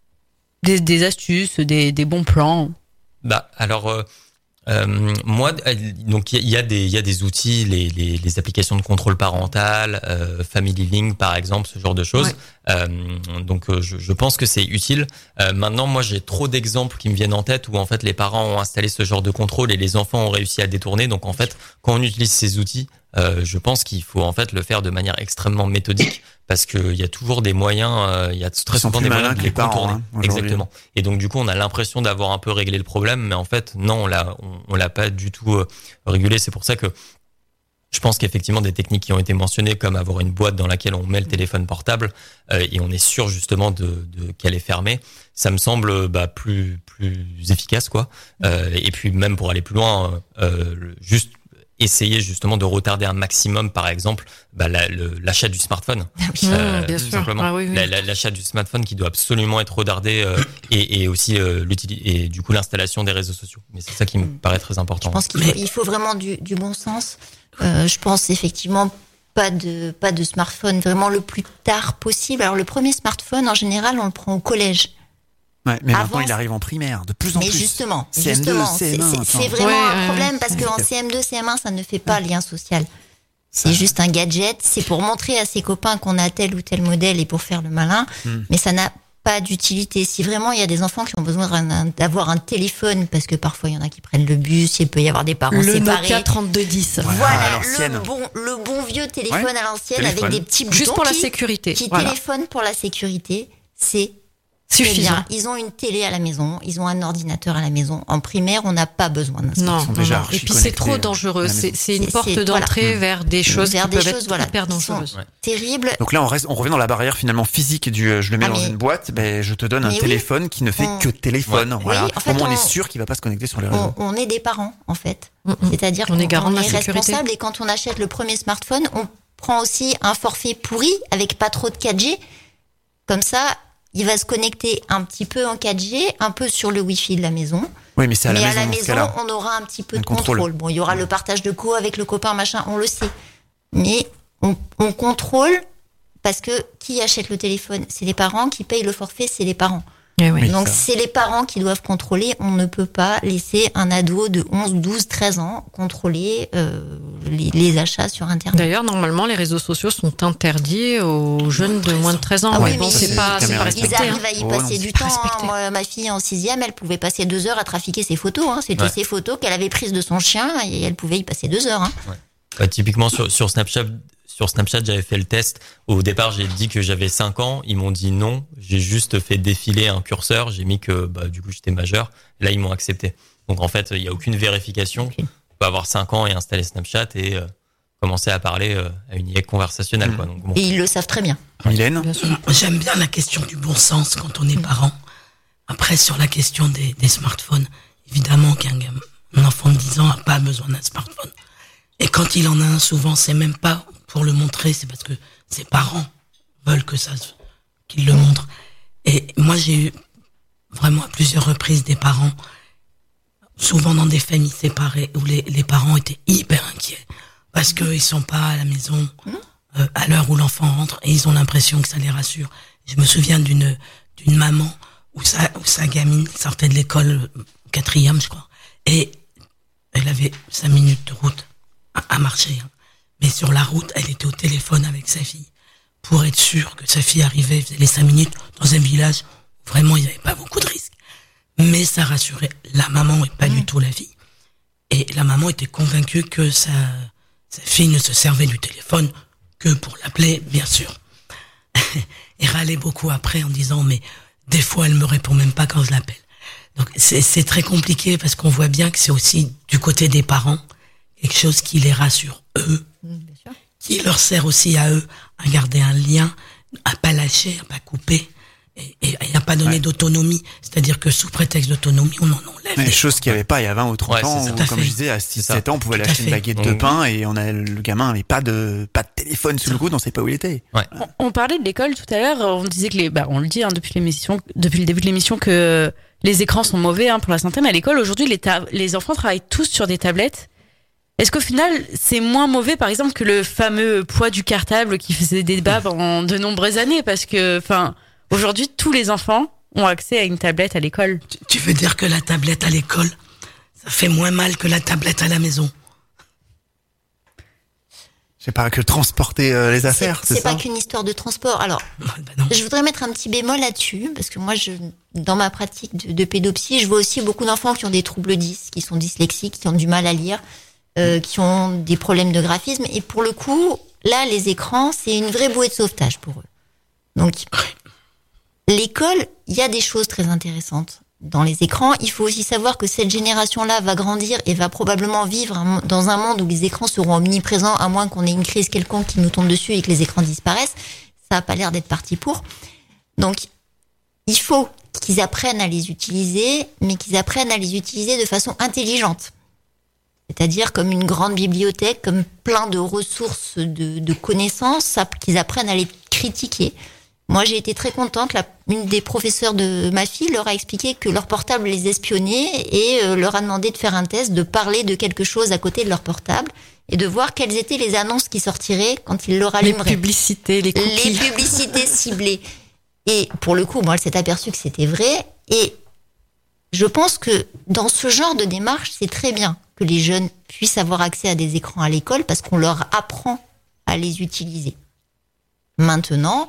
Speaker 2: des, des astuces, des, des bons plans?
Speaker 1: Bah alors euh, euh, moi euh, donc il y, y a des il y a des outils, les, les les applications de contrôle parental, euh, Family Link par exemple, ce genre de choses.
Speaker 8: Ouais.
Speaker 1: Euh, donc euh, je, je pense que c'est utile. Euh, maintenant moi j'ai trop d'exemples qui me viennent en tête où en fait les parents ont installé ce genre de contrôle et les enfants ont réussi à détourner. Donc en fait quand on utilise ces outils, euh, je pense qu'il faut en fait le faire de manière extrêmement méthodique parce que il y a toujours des moyens, euh, il y a très
Speaker 4: Ils sont
Speaker 1: souvent
Speaker 4: plus
Speaker 1: des
Speaker 4: malins
Speaker 1: moyens de
Speaker 4: que
Speaker 1: les
Speaker 4: les parents,
Speaker 1: contourner.
Speaker 4: hein, aujourd'hui.
Speaker 1: Exactement. Et donc du coup, on a l'impression d'avoir un peu réglé le problème, mais en fait, non, on l'a, on, on l'a pas du tout euh, régulé. C'est pour ça que je pense qu'effectivement des techniques qui ont été mentionnées, comme avoir une boîte dans laquelle on met le téléphone portable euh, et on est sûr justement de, de qu'elle est fermée, ça me semble bah, plus plus efficace, quoi. Euh, et puis même pour aller plus loin, euh, le- juste essayer justement de retarder un maximum, par exemple, bah, la- le- l'achat du smartphone.
Speaker 8: Mmh, bien
Speaker 1: tout
Speaker 8: sûr.
Speaker 1: simplement.
Speaker 8: Ah oui, oui.
Speaker 1: La- la- L'achat du smartphone qui doit absolument être retardé euh, et, et aussi euh, l'utili- et du coup l'installation des réseaux sociaux. Mais c'est ça qui me paraît très important.
Speaker 3: Je pense qu'il faut, il faut vraiment du, du bon sens. Euh, je pense effectivement pas de pas de smartphone vraiment le plus tard possible. Alors le premier smartphone en général on le prend au collège.
Speaker 4: Ouais, mais maintenant,
Speaker 3: Avant,
Speaker 4: il arrive en primaire, de plus en
Speaker 3: Mais
Speaker 4: plus.
Speaker 3: justement,
Speaker 4: C M deux,
Speaker 3: justement,
Speaker 4: C M un,
Speaker 3: c'est- c'est c'est
Speaker 4: attends.
Speaker 3: vraiment
Speaker 8: Ouais,
Speaker 3: un
Speaker 8: ouais,
Speaker 3: problème parce qu'en C M deux, C M un, ça ne fait pas lien social. C'est juste un gadget, c'est pour montrer à ses copains qu'on a tel ou tel modèle et pour faire le malin,
Speaker 4: Hmm.
Speaker 3: mais ça n'a pas d'utilité. Si vraiment il y a des enfants qui ont besoin d'un- d'avoir un téléphone, parce que parfois il y en a qui prennent le bus, il peut y avoir des parents
Speaker 8: Le
Speaker 3: séparés.
Speaker 8: Nokia trente-deux dix.
Speaker 4: Voilà, à
Speaker 3: Voilà,
Speaker 4: l'ancienne.
Speaker 3: le bon, le bon vieux téléphone
Speaker 4: Ouais,
Speaker 3: à l'ancienne
Speaker 4: téléphone.
Speaker 3: avec des petits boutons
Speaker 8: Juste pour la
Speaker 3: qui,
Speaker 8: sécurité.
Speaker 3: qui
Speaker 8: Voilà.
Speaker 3: téléphone pour la sécurité, c'est très
Speaker 8: Suffisant.
Speaker 3: bien. Ils ont une télé à la maison, ils ont un ordinateur à la maison. En primaire, on n'a pas besoin d'un
Speaker 8: Non,
Speaker 4: sont
Speaker 8: non,
Speaker 4: déjà
Speaker 8: non.
Speaker 4: archi
Speaker 8: Et puis c'est
Speaker 4: connectés,
Speaker 8: trop
Speaker 4: euh,
Speaker 8: dangereux.
Speaker 4: à la
Speaker 8: C'est
Speaker 4: maison.
Speaker 8: c'est une
Speaker 3: C'est-
Speaker 8: porte
Speaker 3: c'est-
Speaker 8: d'entrée vers des choses
Speaker 3: vers
Speaker 8: qui
Speaker 3: des
Speaker 8: peuvent
Speaker 3: choses,
Speaker 8: être
Speaker 3: voilà,
Speaker 8: hyper
Speaker 3: qui sont
Speaker 8: dangereuses.
Speaker 3: terribles.
Speaker 4: Donc là, on reste, on revient dans la barrière finalement physique du, euh, je le mets
Speaker 3: Ah,
Speaker 4: dans
Speaker 3: mais-
Speaker 4: une boîte, ben, je te donne un
Speaker 3: Mais oui.
Speaker 4: téléphone qui ne fait
Speaker 3: On-
Speaker 4: que téléphone.
Speaker 1: Ouais.
Speaker 4: Voilà.
Speaker 3: Oui, en fait,
Speaker 4: Au moins, on,
Speaker 3: on-
Speaker 4: est sûr qu'il va pas se connecter sur les
Speaker 3: On,
Speaker 4: réseaux.
Speaker 3: on est des parents, en fait.
Speaker 8: Mm, mm.
Speaker 3: C'est-à-dire
Speaker 8: On
Speaker 3: qu'on
Speaker 8: est garant de la
Speaker 3: est
Speaker 8: sécurité.
Speaker 3: responsable et quand on achète le premier smartphone, on prend aussi un forfait pourri avec pas trop de quatre G. Comme ça, il va se connecter un petit peu en quatre G, un peu sur le Wi-Fi de la maison.
Speaker 4: Oui, mais c'est à la
Speaker 3: Mais
Speaker 4: maison
Speaker 3: à la
Speaker 4: dans ce
Speaker 3: maison,
Speaker 4: cas-là.
Speaker 3: on aura un petit peu
Speaker 4: Un
Speaker 3: de
Speaker 4: contrôle.
Speaker 3: contrôle. Bon, il y aura le partage de co avec le copain, machin, on le sait. Mais on, on contrôle parce que qui achète le téléphone? C'est les parents. Qui payent le forfait? C'est les parents.
Speaker 8: Eh oui.
Speaker 4: Oui,
Speaker 3: Donc
Speaker 4: ça.
Speaker 3: c'est les parents qui doivent contrôler. On ne peut pas laisser un ado de onze, douze, treize ans contrôler euh, les, les achats sur Internet.
Speaker 8: D'ailleurs, normalement, les réseaux sociaux sont interdits aux jeunes de moins de treize ans.
Speaker 3: Ah oui,
Speaker 8: mais bon,
Speaker 3: mais
Speaker 8: c'est
Speaker 3: ils-
Speaker 8: pas, c'est pas
Speaker 3: Ils
Speaker 8: respecté.
Speaker 3: arrivent
Speaker 8: hein.
Speaker 3: à y
Speaker 4: Oh,
Speaker 3: passer
Speaker 4: non,
Speaker 3: du
Speaker 8: c'est pas
Speaker 3: temps. hein.
Speaker 8: respecté.
Speaker 3: Moi, ma fille en sixième, elle pouvait passer deux heures à trafiquer ses photos. Hein. C'était
Speaker 1: Ouais.
Speaker 3: ses photos qu'elle avait prises de son chien et elle pouvait y passer deux heures. Hein.
Speaker 1: Ouais, typiquement sur, sur Snapchat, sur Snapchat, j'avais fait le test. Au départ, j'ai dit que j'avais cinq ans. Ils m'ont dit non. J'ai juste fait défiler un curseur. J'ai mis que bah, du coup j'étais majeur. Là, ils m'ont accepté. Donc en fait, il n'y a aucune vérification.
Speaker 3: Ok.
Speaker 1: On peut avoir cinq ans et installer Snapchat et euh, commencer à parler euh, à une I A conversationnelle.
Speaker 4: Mmh.
Speaker 1: Quoi. Donc, bon.
Speaker 3: Et ils le savent très bien.
Speaker 4: Mylène?
Speaker 8: Bien sûr.
Speaker 7: J'aime bien la question du bon sens quand on est parent. Après, sur la question des, des smartphones, évidemment qu'un gamin, un enfant de dix ans n'a pas besoin d'un smartphone. Et quand il en a un, souvent, c'est même pas pour le montrer, c'est parce que ses parents veulent que ça, se- qu'il le montre. Et moi, j'ai eu vraiment à plusieurs reprises des parents, souvent dans des familles séparées, où les, les parents étaient hyper inquiets parce qu'ils sont pas à la maison euh, à l'heure où l'enfant rentre et ils ont l'impression que ça les rassure. Je me souviens d'une d'une maman où sa, où sa gamine sortait de l'école euh, quatrième, je crois, et elle avait cinq minutes de route à, à marcher. hein. Mais sur la route, elle était au téléphone avec sa fille pour être sûre que sa fille arrivait, faisait les cinq minutes dans un village où vraiment il n'y avait pas beaucoup de risques. Mais ça rassurait la maman et pas du tout la fille. Et la maman était convaincue que sa, sa fille ne se servait du téléphone que pour l'appeler, bien sûr. Et râlait beaucoup après en disant, mais des fois, elle me répond même pas quand je l'appelle. Donc, c'est, c'est très compliqué parce qu'on voit bien que c'est aussi du côté des parents quelque chose qui les rassure, eux,
Speaker 3: Bien sûr.
Speaker 7: qui leur sert aussi à eux à garder un lien, à pas lâcher, à pas couper et, et à pas donner
Speaker 4: Ouais.
Speaker 7: d'autonomie. C'est-à-dire que sous prétexte d'autonomie, on en enlève.
Speaker 4: Des choses qu'il n'y avait pas il y a vingt ou trente
Speaker 1: Ouais,
Speaker 4: ans,
Speaker 1: c'est ça.
Speaker 4: où,
Speaker 7: Tout à
Speaker 4: comme
Speaker 7: fait.
Speaker 4: je disais, à six
Speaker 1: C'est ça.
Speaker 4: sept ans, on pouvait
Speaker 7: Tout à
Speaker 4: lâcher une
Speaker 7: fait.
Speaker 4: baguette de
Speaker 1: Donc-
Speaker 4: pain et on a, le gamin avait pas de, pas de téléphone sous le coude, on sait pas où il était.
Speaker 2: On, on parlait de l'école tout à l'heure, on disait que les, bah, on le dit hein, depuis l'émission, depuis le début de l'émission que les écrans sont mauvais hein, pour la santé, mais à l'école aujourd'hui les, ta- les enfants travaillent tous sur des tablettes. Est-ce qu'au final c'est moins mauvais par exemple que le fameux poids du cartable qui faisait débat pendant de nombreuses années parce que, enfin, aujourd'hui tous les enfants ont accès à une tablette à l'école.
Speaker 7: Tu- Tu veux dire que la tablette à l'école, ça fait moins mal que la tablette à la maison?
Speaker 4: Je sais pas, que transporter euh, les
Speaker 3: C'est,
Speaker 4: affaires, c'est,
Speaker 3: c'est
Speaker 4: ça?
Speaker 3: pas qu'une histoire de transport. Alors,
Speaker 7: Bah non.
Speaker 3: je voudrais mettre un petit bémol là-dessus, parce que moi, je, dans ma pratique de, de pédopsie, je vois aussi beaucoup d'enfants qui ont des troubles dys, qui sont dyslexiques, qui ont du mal à lire, euh, qui ont des problèmes de graphisme. Et pour le coup, là, les écrans, c'est une vraie bouée de sauvetage pour eux. Donc, l'école, il y a des choses très intéressantes dans les écrans. Il faut aussi savoir que cette génération-là va grandir et va probablement vivre un- dans un monde où les écrans seront omniprésents, à moins qu'on ait une crise quelconque qui nous tombe dessus et que les écrans disparaissent. Ça n'a pas l'air d'être parti pour. Donc, il faut qu'ils apprennent à les utiliser, mais qu'ils apprennent à les utiliser de façon intelligente. C'est-à-dire comme une grande bibliothèque, comme plein de ressources de, de connaissances, ça- qu'ils apprennent à les critiquer. Moi, j'ai été très contente. La, une des professeurs de ma fille leur a expliqué que leur portable les espionnait et euh, leur a demandé de faire un test, de parler de quelque chose à côté de leur portable et de voir quelles étaient les annonces qui sortiraient quand ils leur
Speaker 2: Les
Speaker 3: allumeraient.
Speaker 2: publicités, les
Speaker 3: Les
Speaker 2: cookies.
Speaker 3: publicités ciblées. Et pour le coup, moi, elle s'est aperçue que c'était vrai. Et je pense que dans ce genre de démarche, c'est très bien que les jeunes puissent avoir accès à des écrans à l'école parce qu'on leur apprend à les utiliser. Maintenant,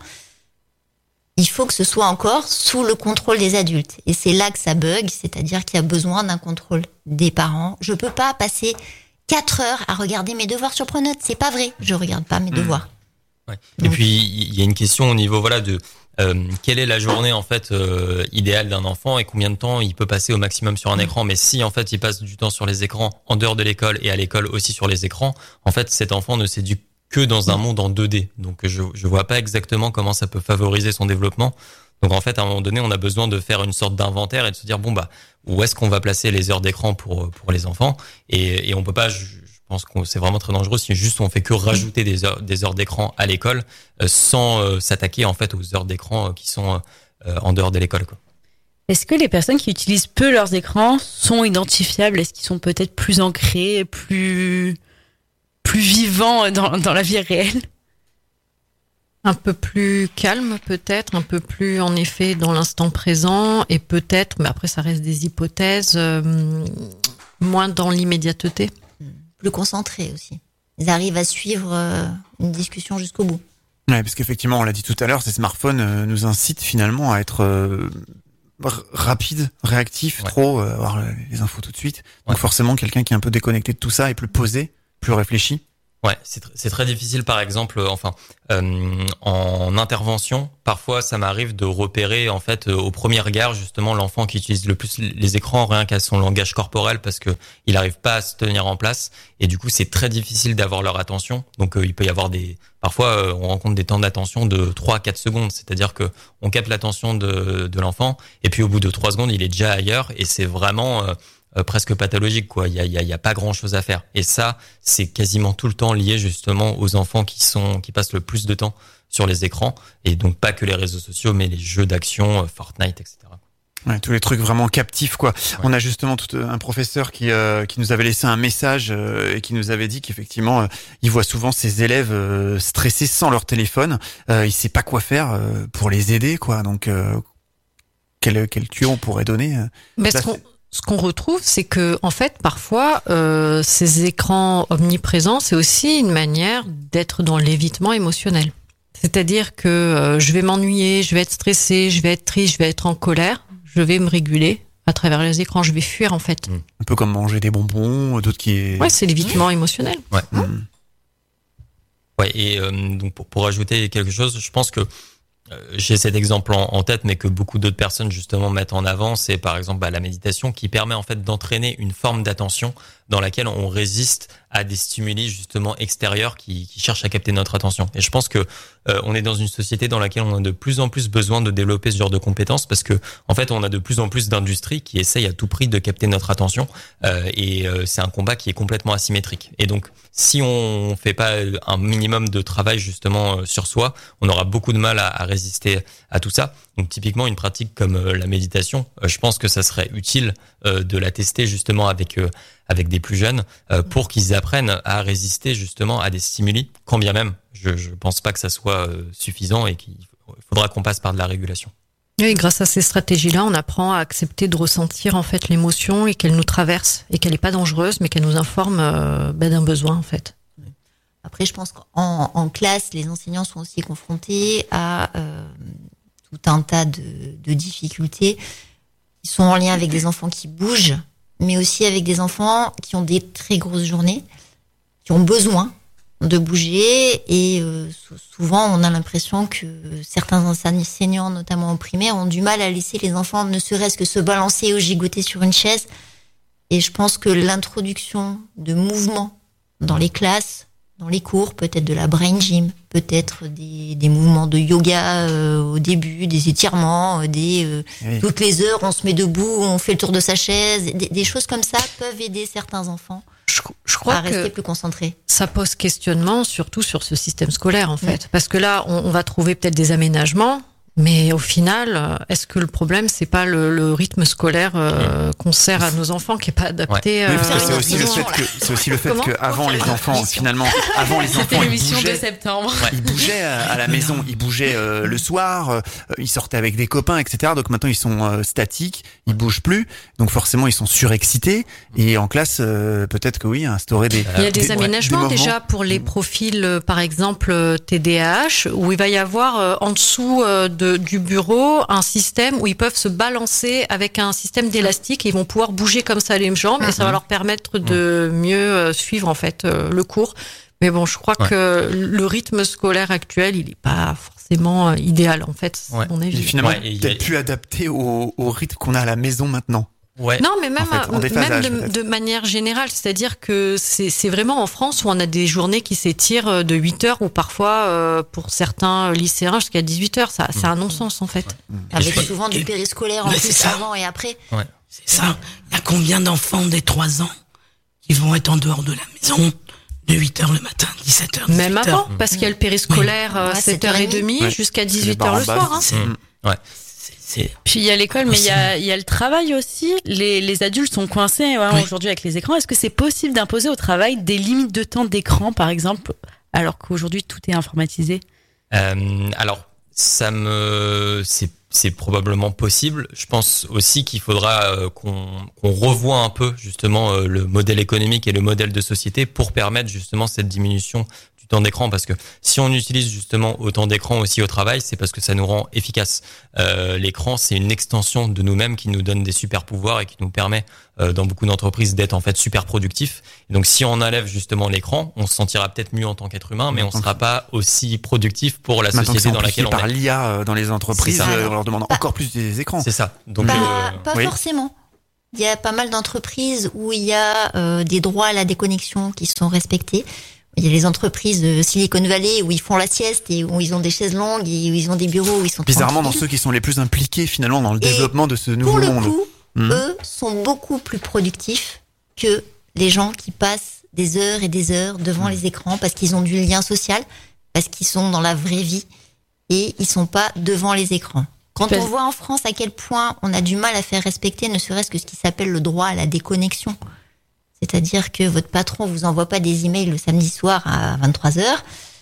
Speaker 3: il faut que ce soit encore sous le contrôle des adultes. Et c'est là que ça bug, c'est-à-dire qu'il y a besoin d'un contrôle des parents. Je peux pas passer quatre heures à regarder mes devoirs sur Pronote. C'est pas vrai. Je regarde pas mes devoirs.
Speaker 1: Ouais. Et puis il y a une question au niveau voilà de euh, quelle est la journée en fait euh, idéale d'un enfant et combien de temps il peut passer au maximum sur un écran. Mais si en fait il passe du temps sur les écrans en dehors de l'école et à l'école aussi sur les écrans, en fait cet enfant ne s'éduque que dans un monde en deux D. Donc je je vois pas exactement comment ça peut favoriser son développement. Donc en fait à un moment donné on a besoin de faire une sorte d'inventaire et de se dire bon bah où est-ce qu'on va placer les heures d'écran pour pour les enfants et et on peut pas je, je pense que c'est vraiment très dangereux si juste on fait que rajouter des heures des heures d'écran à l'école euh, sans euh, s'attaquer en fait aux heures d'écran euh, qui sont euh, en dehors de l'école quoi.
Speaker 2: Est-ce que les personnes qui utilisent peu leurs écrans sont identifiables? Est-ce qu'ils sont peut-être plus ancrés, plus plus vivants dans, dans la vie réelle?
Speaker 8: Un peu plus calme peut-être, un peu plus en effet dans l'instant présent et peut-être, mais après ça reste des hypothèses, euh, moins dans l'immédiateté.
Speaker 3: Plus concentrés aussi. ils arrivent à suivre euh, une discussion jusqu'au bout.
Speaker 4: Ouais, parce qu'effectivement, on l'a dit tout à l'heure, ces smartphones euh, nous incitent finalement à être euh, r- rapide, réactif,
Speaker 1: Ouais.
Speaker 4: trop, euh, avoir les infos tout de suite. Donc
Speaker 1: Ouais.
Speaker 4: forcément, quelqu'un qui est un peu déconnecté de tout ça est plus posé, plus réfléchi.
Speaker 1: Ouais, c'est tr- c'est très difficile, par exemple, euh, enfin, euh, en intervention, parfois ça m'arrive de repérer, en fait, euh, au premier regard, justement, l'enfant qui utilise le plus les écrans, rien qu'à son langage corporel, parce que il n'arrive pas à se tenir en place, et du coup, c'est très difficile d'avoir leur attention. Donc, euh, il peut y avoir des, parfois, euh, on rencontre des temps d'attention de trois à quatre secondes, c'est-à-dire que on capte l'attention de, de l'enfant, et puis au bout de trois secondes, il est déjà ailleurs, et c'est vraiment euh, Euh, presque pathologique, quoi. Il y a, il y a, il y a pas grand chose à faire. Et ça, c'est quasiment tout le temps lié justement aux enfants qui sont, qui passent le plus de temps sur les écrans. Et donc pas que les réseaux sociaux, mais les jeux d'action, euh, Fortnite, et cetera.
Speaker 4: Ouais, tous les trucs vraiment captifs, quoi.
Speaker 1: Ouais.
Speaker 4: On a justement tout, un professeur qui euh, qui nous avait laissé un message euh, et qui nous avait dit qu'effectivement, euh, il voit souvent ses élèves euh, stressés sans leur téléphone. Euh, il sait pas quoi faire euh, pour les aider, quoi. Donc, euh, quel quel tuyau on pourrait donner euh,
Speaker 8: Mais
Speaker 4: là,
Speaker 8: ce qu'on,
Speaker 4: c'est-
Speaker 8: ce qu'on retrouve, c'est que en fait, parfois, euh, ces écrans omniprésents, c'est aussi une manière d'être dans l'évitement émotionnel. C'est-à-dire que euh, je vais m'ennuyer, je vais être stressé, je vais être triste, je vais être en colère, je vais me réguler à travers les écrans, je vais fuir en fait.
Speaker 4: un peu comme manger des bonbons, d'autres qui.
Speaker 8: Ouais, c'est l'évitement émotionnel.
Speaker 1: Ouais.
Speaker 4: Mm.
Speaker 1: Ouais. Et euh, donc pour, pour ajouter quelque chose, je pense que euh, j'ai cet exemple en, en tête, mais que beaucoup d'autres personnes justement mettent en avant, c'est par exemple bah, la méditation qui permet en fait d'entraîner une forme d'attention dans laquelle on résiste à des stimuli justement extérieurs qui, qui cherchent à capter notre attention. Et je pense que euh, on est dans une société dans laquelle on a de plus en plus besoin de développer ce genre de compétences parce que en fait on a de plus en plus d'industries qui essayent à tout prix de capter notre attention euh, et euh, c'est un combat qui est complètement asymétrique. Et donc si on fait pas un minimum de travail justement euh, sur soi, on aura beaucoup de mal à, à résister à tout ça. Donc typiquement une pratique comme euh, la méditation, euh, je pense que ça serait utile euh, de la tester justement avec euh, avec des plus jeunes euh, pour qu'ils apprennent à résister justement à des stimuli, quand bien même je je pense pas que ça soit euh, suffisant et qu'il faudra qu'on passe par de la régulation.
Speaker 8: Oui, grâce à ces stratégies-là, on apprend à accepter de ressentir en fait l'émotion et qu'elle nous traverse et qu'elle n'est pas dangereuse, mais qu'elle nous informe euh, ben, d'un besoin en fait.
Speaker 3: Après, je pense qu'en en classe, les enseignants sont aussi confrontés à euh, tout un tas de, de difficultés qui sont en lien avec des enfants qui bougent, mais aussi avec des enfants qui ont des très grosses journées, qui ont besoin de bouger. Et euh, souvent, on a l'impression que certains enseignants, notamment en primaire, ont du mal à laisser les enfants ne serait-ce que se balancer ou gigoter sur une chaise. Et je pense que l'introduction de mouvements dans les classes, dans les cours, peut-être de la brain gym, peut-être des, des mouvements de yoga euh, au début, des étirements, euh, des euh,
Speaker 4: Oui.
Speaker 3: toutes les heures on se met debout, on fait le tour de sa chaise, des, des choses comme ça peuvent aider certains enfants
Speaker 8: Je, je crois
Speaker 3: à rester
Speaker 8: que
Speaker 3: plus concentrés.
Speaker 8: ça pose questionnement surtout sur ce système scolaire en fait, parce que là, on, on va trouver peut-être des aménagements. Mais au final, est-ce que le problème, c'est pas le, le rythme scolaire euh, qu'on sert à nos enfants qui est pas adapté
Speaker 4: Oui, parce que
Speaker 8: euh,
Speaker 4: c'est
Speaker 3: une
Speaker 4: aussi le
Speaker 3: émission,
Speaker 4: fait que c'est aussi le fait
Speaker 8: Comment
Speaker 4: que avant les enfants finalement avant les
Speaker 2: C'était
Speaker 4: enfants ils
Speaker 2: l'émission de
Speaker 4: bougeaient
Speaker 2: septembre.
Speaker 4: ils bougeaient à à la maison, ils bougeaient euh, le soir, euh, ils sortaient avec des copains, et cetera. Donc maintenant ils sont euh, statiques, ils bougent plus, donc forcément ils sont surexcités. Et en classe, euh, peut-être que oui, instaurer des.
Speaker 8: Il y a des
Speaker 4: des-
Speaker 8: aménagements
Speaker 4: des moments.
Speaker 8: déjà pour les profils, euh, par exemple euh, T D A H, où il va y avoir euh, en dessous euh, de, du bureau un système où ils peuvent se balancer avec un système d'élastique et ils vont pouvoir bouger comme ça les jambes et ça va leur permettre de mieux euh, suivre en fait euh, le cours. Mais bon, je crois
Speaker 1: Ouais.
Speaker 8: que le rythme scolaire actuel, il n'est pas forcément euh, idéal en fait, c'est
Speaker 1: Ouais.
Speaker 8: mon
Speaker 4: Il est
Speaker 8: avis.
Speaker 4: finalement
Speaker 1: Ouais, et il y a-
Speaker 4: peut-être plus adapté au, au rythme qu'on a à la maison maintenant.
Speaker 1: Ouais.
Speaker 8: Non, mais même,
Speaker 4: En fait, en
Speaker 8: euh,
Speaker 4: déphasage,
Speaker 8: même de,
Speaker 4: peut-être.
Speaker 8: de manière générale, c'est-à-dire que c'est c'est vraiment en France où on a des journées qui s'étirent de huit heures ou parfois euh, pour certains lycéens jusqu'à dix-huit heures. Ça, c'est un non-sens en fait.
Speaker 3: Avec
Speaker 7: je-
Speaker 3: souvent du
Speaker 7: et-
Speaker 3: périscolaire en
Speaker 7: mais
Speaker 3: plus
Speaker 7: c'est ça.
Speaker 3: avant et après.
Speaker 7: C'est ça. Il y a combien d'enfants des trois ans qui vont être en dehors de la maison de huit heures le matin, dix-sept heures,
Speaker 8: Même
Speaker 7: dix-huit
Speaker 8: avant,
Speaker 7: heures.
Speaker 8: parce qu'il y a le périscolaire euh,
Speaker 3: Ouais,
Speaker 8: sept heures trente
Speaker 4: Ouais.
Speaker 8: jusqu'à
Speaker 4: C'est
Speaker 8: dix-huit
Speaker 4: les
Speaker 8: heures le
Speaker 4: barres en
Speaker 8: soir. Hein.
Speaker 7: C'est-
Speaker 1: Mmh. Ouais.
Speaker 7: c'est- c'est-
Speaker 2: Puis il y a l'école, mais il y a, il y a le travail aussi. Les, les adultes sont coincés ouais,
Speaker 7: Oui.
Speaker 2: aujourd'hui avec les écrans. Est-ce que c'est possible d'imposer au travail des limites de temps d'écran, par exemple, alors qu'aujourd'hui tout est informatisé?
Speaker 1: Euh, alors, ça me, c'est, c'est probablement possible. Je pense aussi qu'il faudra euh, qu'on, qu'on revoie un peu justement euh, le modèle économique et le modèle de société pour permettre justement cette diminution du temps d'écran, parce que si on utilise justement autant d'écran aussi au travail, c'est parce que ça nous rend efficace. Euh, l'écran, c'est une extension de nous-mêmes qui nous donne des super pouvoirs et qui nous permet euh, dans beaucoup d'entreprises d'être en fait super productifs. Et donc si on enlève justement l'écran, on se sentira peut-être mieux en tant qu'être humain, mais on sera pas aussi productif pour la
Speaker 4: Maintenant
Speaker 1: société dans laquelle on
Speaker 4: par
Speaker 1: est.
Speaker 4: l'I A dans les entreprises,
Speaker 1: euh,
Speaker 4: on leur demande
Speaker 3: pas,
Speaker 4: encore plus des écrans.
Speaker 1: C'est ça. Donc
Speaker 3: pas,
Speaker 1: euh,
Speaker 3: pas
Speaker 4: oui.
Speaker 3: forcément. Il y a pas mal d'entreprises où il y a euh, des droits à la déconnexion qui sont respectés. Il y a les entreprises de Silicon Valley où ils font la sieste et où ils ont des chaises longues et où ils ont des bureaux où ils sont
Speaker 4: bizarrement dans
Speaker 3: tranquilles.
Speaker 4: ceux qui sont les plus impliqués finalement dans le
Speaker 3: Et
Speaker 4: développement de ce nouveau
Speaker 3: Pour le
Speaker 4: monde.
Speaker 3: coup,
Speaker 4: Mmh.
Speaker 3: eux sont beaucoup plus productifs que les gens qui passent des heures et des heures devant
Speaker 4: Mmh.
Speaker 3: les écrans parce qu'ils ont du lien social, parce qu'ils sont dans la vraie vie et ils sont pas devant les écrans. Quand
Speaker 2: Parce-
Speaker 3: on voit en France à quel point on a du mal à faire respecter ne serait-ce que ce qui s'appelle le droit à la déconnexion, c'est-à-dire que votre patron vous envoie pas des emails le samedi soir à vingt-trois heures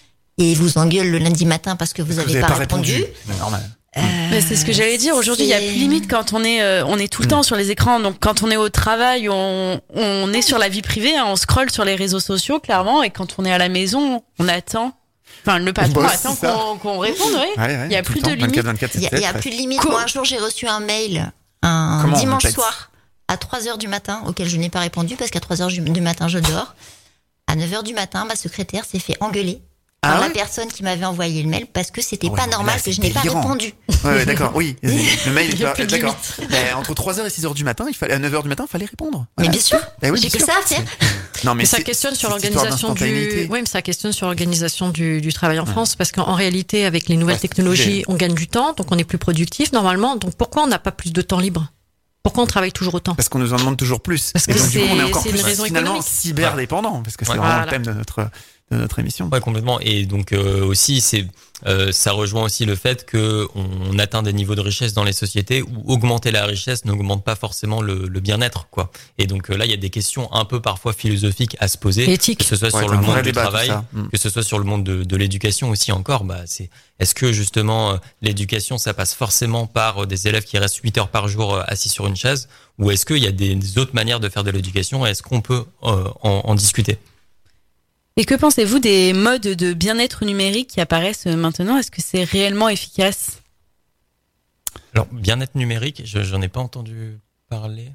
Speaker 3: et vous engueule le lundi matin parce que vous
Speaker 4: Parce que
Speaker 3: avez
Speaker 4: vous
Speaker 3: pas,
Speaker 4: avez
Speaker 3: répondu.
Speaker 4: C'est normal.
Speaker 3: Euh,
Speaker 2: Mais c'est ce que j'allais dire. Aujourd'hui, il y a
Speaker 3: c'est-
Speaker 2: plus limite quand on est, euh, on est tout le temps sur les écrans. Donc, quand on est au travail, on, on est sur la vie privée, hein, on scrolle sur les réseaux sociaux, clairement. Et quand on est à la maison, on attend. Enfin, le patron
Speaker 4: bosse,
Speaker 2: attend
Speaker 4: c'est ça.
Speaker 2: qu'on, qu'on réponde, oui.
Speaker 4: Ouais, ouais,
Speaker 2: Il y a
Speaker 4: tout
Speaker 2: plus
Speaker 4: le temps,
Speaker 2: de limite.
Speaker 4: vingt-quatre vingt-quatre,
Speaker 3: Il y a,
Speaker 4: sept,
Speaker 3: il y a
Speaker 4: ouais.
Speaker 3: plus de limite.
Speaker 2: Cool.
Speaker 3: Moi, un jour, j'ai reçu un mail un
Speaker 4: Comment on
Speaker 3: dimanche
Speaker 4: répète
Speaker 3: soir à trois heures du matin auquel je n'ai pas répondu parce qu'à trois heures du du matin, je dors. À neuf heures du matin, ma secrétaire s'est fait engueuler
Speaker 4: Ah
Speaker 3: par
Speaker 4: ouais
Speaker 3: la personne qui m'avait envoyé le mail parce que c'était
Speaker 4: Ah ouais,
Speaker 3: pas
Speaker 4: mais
Speaker 3: normal
Speaker 4: là,
Speaker 3: que je
Speaker 4: c'est
Speaker 3: n'ai pas
Speaker 4: délirant.
Speaker 3: répondu.
Speaker 4: Ouais, ouais, d'accord, oui. Le mail
Speaker 2: Il y a
Speaker 4: est
Speaker 2: plus de
Speaker 4: d'accord. Ben, entre trois heures et six heures du matin, il fallait, à neuf heures du matin, il fallait répondre.
Speaker 3: Mais
Speaker 4: Voilà.
Speaker 3: bien sûr,
Speaker 4: Ben oui,
Speaker 3: j'ai
Speaker 4: bien
Speaker 3: que
Speaker 4: sûr.
Speaker 3: ça à faire.
Speaker 4: Non, mais
Speaker 8: Mais ça
Speaker 4: c'est-
Speaker 8: questionne sur
Speaker 4: cette histoire
Speaker 8: l'organisation du,
Speaker 4: d'instantanéité.
Speaker 8: oui, mais ça questionne sur l'organisation du, du travail en France, parce qu'en réalité, avec les nouvelles
Speaker 4: Ouais, c'est
Speaker 8: technologies,
Speaker 4: sujet.
Speaker 8: on gagne du temps, donc on est plus productif normalement. Donc pourquoi on n'a pas plus de temps libre? Pourquoi on travaille toujours autant?
Speaker 4: Parce qu'on nous en demande toujours plus.
Speaker 8: Parce
Speaker 4: Et
Speaker 8: que
Speaker 4: donc, du coup, on est
Speaker 8: c'est-
Speaker 4: encore
Speaker 8: c'est une
Speaker 4: plus
Speaker 8: raison
Speaker 4: finalement
Speaker 8: économique.
Speaker 4: cyberdépendant, parce que c'est
Speaker 1: Ouais.
Speaker 4: vraiment
Speaker 8: Voilà.
Speaker 4: le thème de notre, de notre émission.
Speaker 1: Ouais, complètement. Et donc euh, aussi, c'est euh, ça rejoint aussi le fait que on atteint des niveaux de richesse dans les sociétés où augmenter la richesse n'augmente pas forcément le, le bien-être, quoi. Et donc euh, là, il y a des questions un peu parfois philosophiques à se poser,
Speaker 8: Éthique.
Speaker 1: que ce soit
Speaker 4: Ouais,
Speaker 1: sur
Speaker 4: c'est
Speaker 1: le
Speaker 4: un vrai
Speaker 1: monde du
Speaker 4: débat, tout
Speaker 1: travail,
Speaker 4: ça. Mm.
Speaker 1: que ce soit sur le monde de, de l'éducation aussi encore. Bah, c'est est-ce que justement euh, l'éducation, ça passe forcément par euh, des élèves qui restent huit heures par jour euh, assis sur une chaise, ou est-ce qu'il y a des, des autres manières de faire de l'éducation et est-ce qu'on peut euh, en, en discuter?
Speaker 2: Et que pensez-vous des modes de bien-être numérique qui apparaissent maintenant? Est-ce que c'est réellement efficace?
Speaker 1: Alors, bien-être numérique, je, j'en ai pas entendu parler.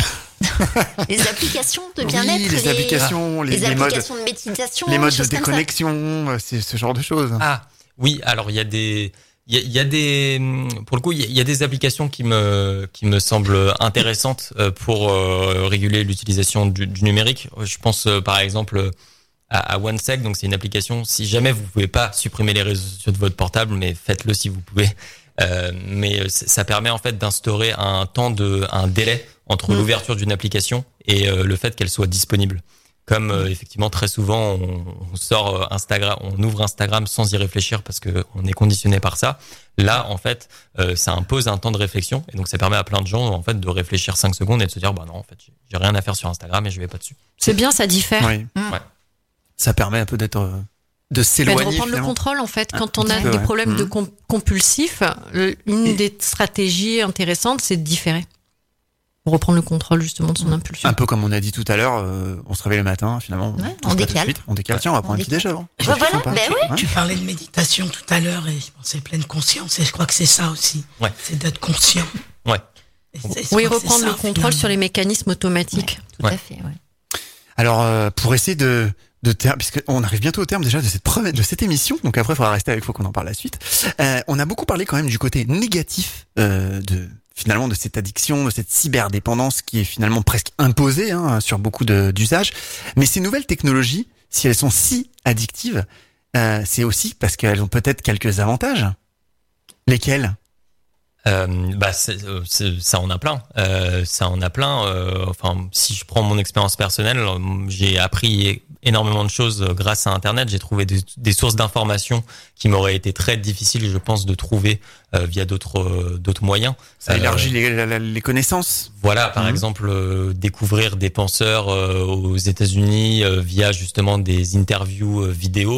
Speaker 3: Les applications de
Speaker 4: Oui,
Speaker 3: bien-être,
Speaker 4: les applications, les,
Speaker 3: les
Speaker 4: les modes,
Speaker 3: applications de méditation,
Speaker 4: les modes de
Speaker 3: choses comme ça.
Speaker 4: déconnexion, euh, c'est ce genre de choses.
Speaker 1: Ah, oui, alors il y a des il y a, il y a des pour le coup il y a, il y a des applications qui me qui me semblent intéressantes euh, pour euh, réguler l'utilisation du, du numérique. Je pense euh, par exemple à, à OneSec, donc c'est une application, si jamais vous pouvez pas supprimer les réseaux sociaux de votre portable, mais faites-le si vous pouvez. Euh, mais ça permet en fait d'instaurer un temps de un délai entre
Speaker 3: Mmh.
Speaker 1: l'ouverture d'une application et euh, le fait qu'elle soit disponible. Comme euh, effectivement très souvent on, on sort euh, Instagram, on ouvre Instagram sans y réfléchir parce que on est conditionné par ça. Là en fait, euh, ça impose un temps de réflexion et donc ça permet à plein de gens en fait de réfléchir cinq secondes et de se dire bah non en fait j'ai- j'ai rien à faire sur Instagram et je vais pas dessus.
Speaker 8: C'est bien, ça diffère.
Speaker 4: Oui.
Speaker 3: Mm.
Speaker 1: Ouais.
Speaker 4: Ça permet un peu d'être, euh, de
Speaker 8: Mais de
Speaker 4: s'éloigner
Speaker 8: reprendre le
Speaker 4: finalement.
Speaker 8: contrôle, en fait, quand
Speaker 4: Un
Speaker 8: on a
Speaker 4: petit peu,
Speaker 8: des
Speaker 4: ouais.
Speaker 8: problèmes de
Speaker 4: Mhm.
Speaker 8: com- compulsifs, euh, une des stratégies intéressantes, c'est de différer. Pour reprendre le contrôle, justement, de son impulsion.
Speaker 4: Un peu comme on a dit tout à l'heure, euh, on se réveille le matin, finalement.
Speaker 3: Ouais,
Speaker 4: on
Speaker 3: on
Speaker 4: se met tout de
Speaker 3: décale.
Speaker 4: suite, On décale, tiens, on va prendre un
Speaker 3: On
Speaker 4: petit
Speaker 3: décale.
Speaker 4: déj avant.
Speaker 3: Ouais, voilà,
Speaker 4: Sympa.
Speaker 3: ben oui.
Speaker 4: Ouais.
Speaker 7: Tu parlais de méditation tout à l'heure et je pensais pleine conscience et je crois que c'est ça aussi.
Speaker 1: Ouais.
Speaker 7: C'est d'être conscient.
Speaker 1: Ouais.
Speaker 7: Et c'est- je
Speaker 8: Oui,
Speaker 7: crois que c'est
Speaker 8: reprendre
Speaker 7: ça,
Speaker 8: le contrôle
Speaker 7: finalement.
Speaker 8: sur les mécanismes automatiques.
Speaker 3: Tout
Speaker 1: Ouais.
Speaker 3: à fait, ouais.
Speaker 4: Alors, euh, pour essayer de, de ter- puisqu'on arrive bientôt au terme déjà de cette première, de cette émission, donc après il faudra rester avec, faut qu'on en parle la suite. Euh, on a beaucoup parlé quand même du côté négatif euh, de finalement de cette addiction, de cette cyberdépendance qui est finalement presque imposée hein, sur beaucoup de, d'usages. Mais ces nouvelles technologies, si elles sont si addictives, euh, c'est aussi parce qu'elles ont peut-être quelques avantages. Lesquels?
Speaker 1: Euh, bah c'est, euh, c'est- ça en a plein. Euh, ça en a plein. Euh, enfin, si je prends mon expérience personnelle, euh, j'ai appris énormément de choses grâce à Internet. J'ai trouvé des, des sources d'informations qui m'auraient été très difficiles, je pense, de trouver euh, via d'autres euh, d'autres moyens.
Speaker 4: Ça
Speaker 1: Euh,
Speaker 4: élargit les, la- les connaissances.
Speaker 1: Voilà, par
Speaker 4: Mhm.
Speaker 1: exemple, euh, découvrir des penseurs euh, aux États-Unis euh, via justement des interviews euh, vidéo.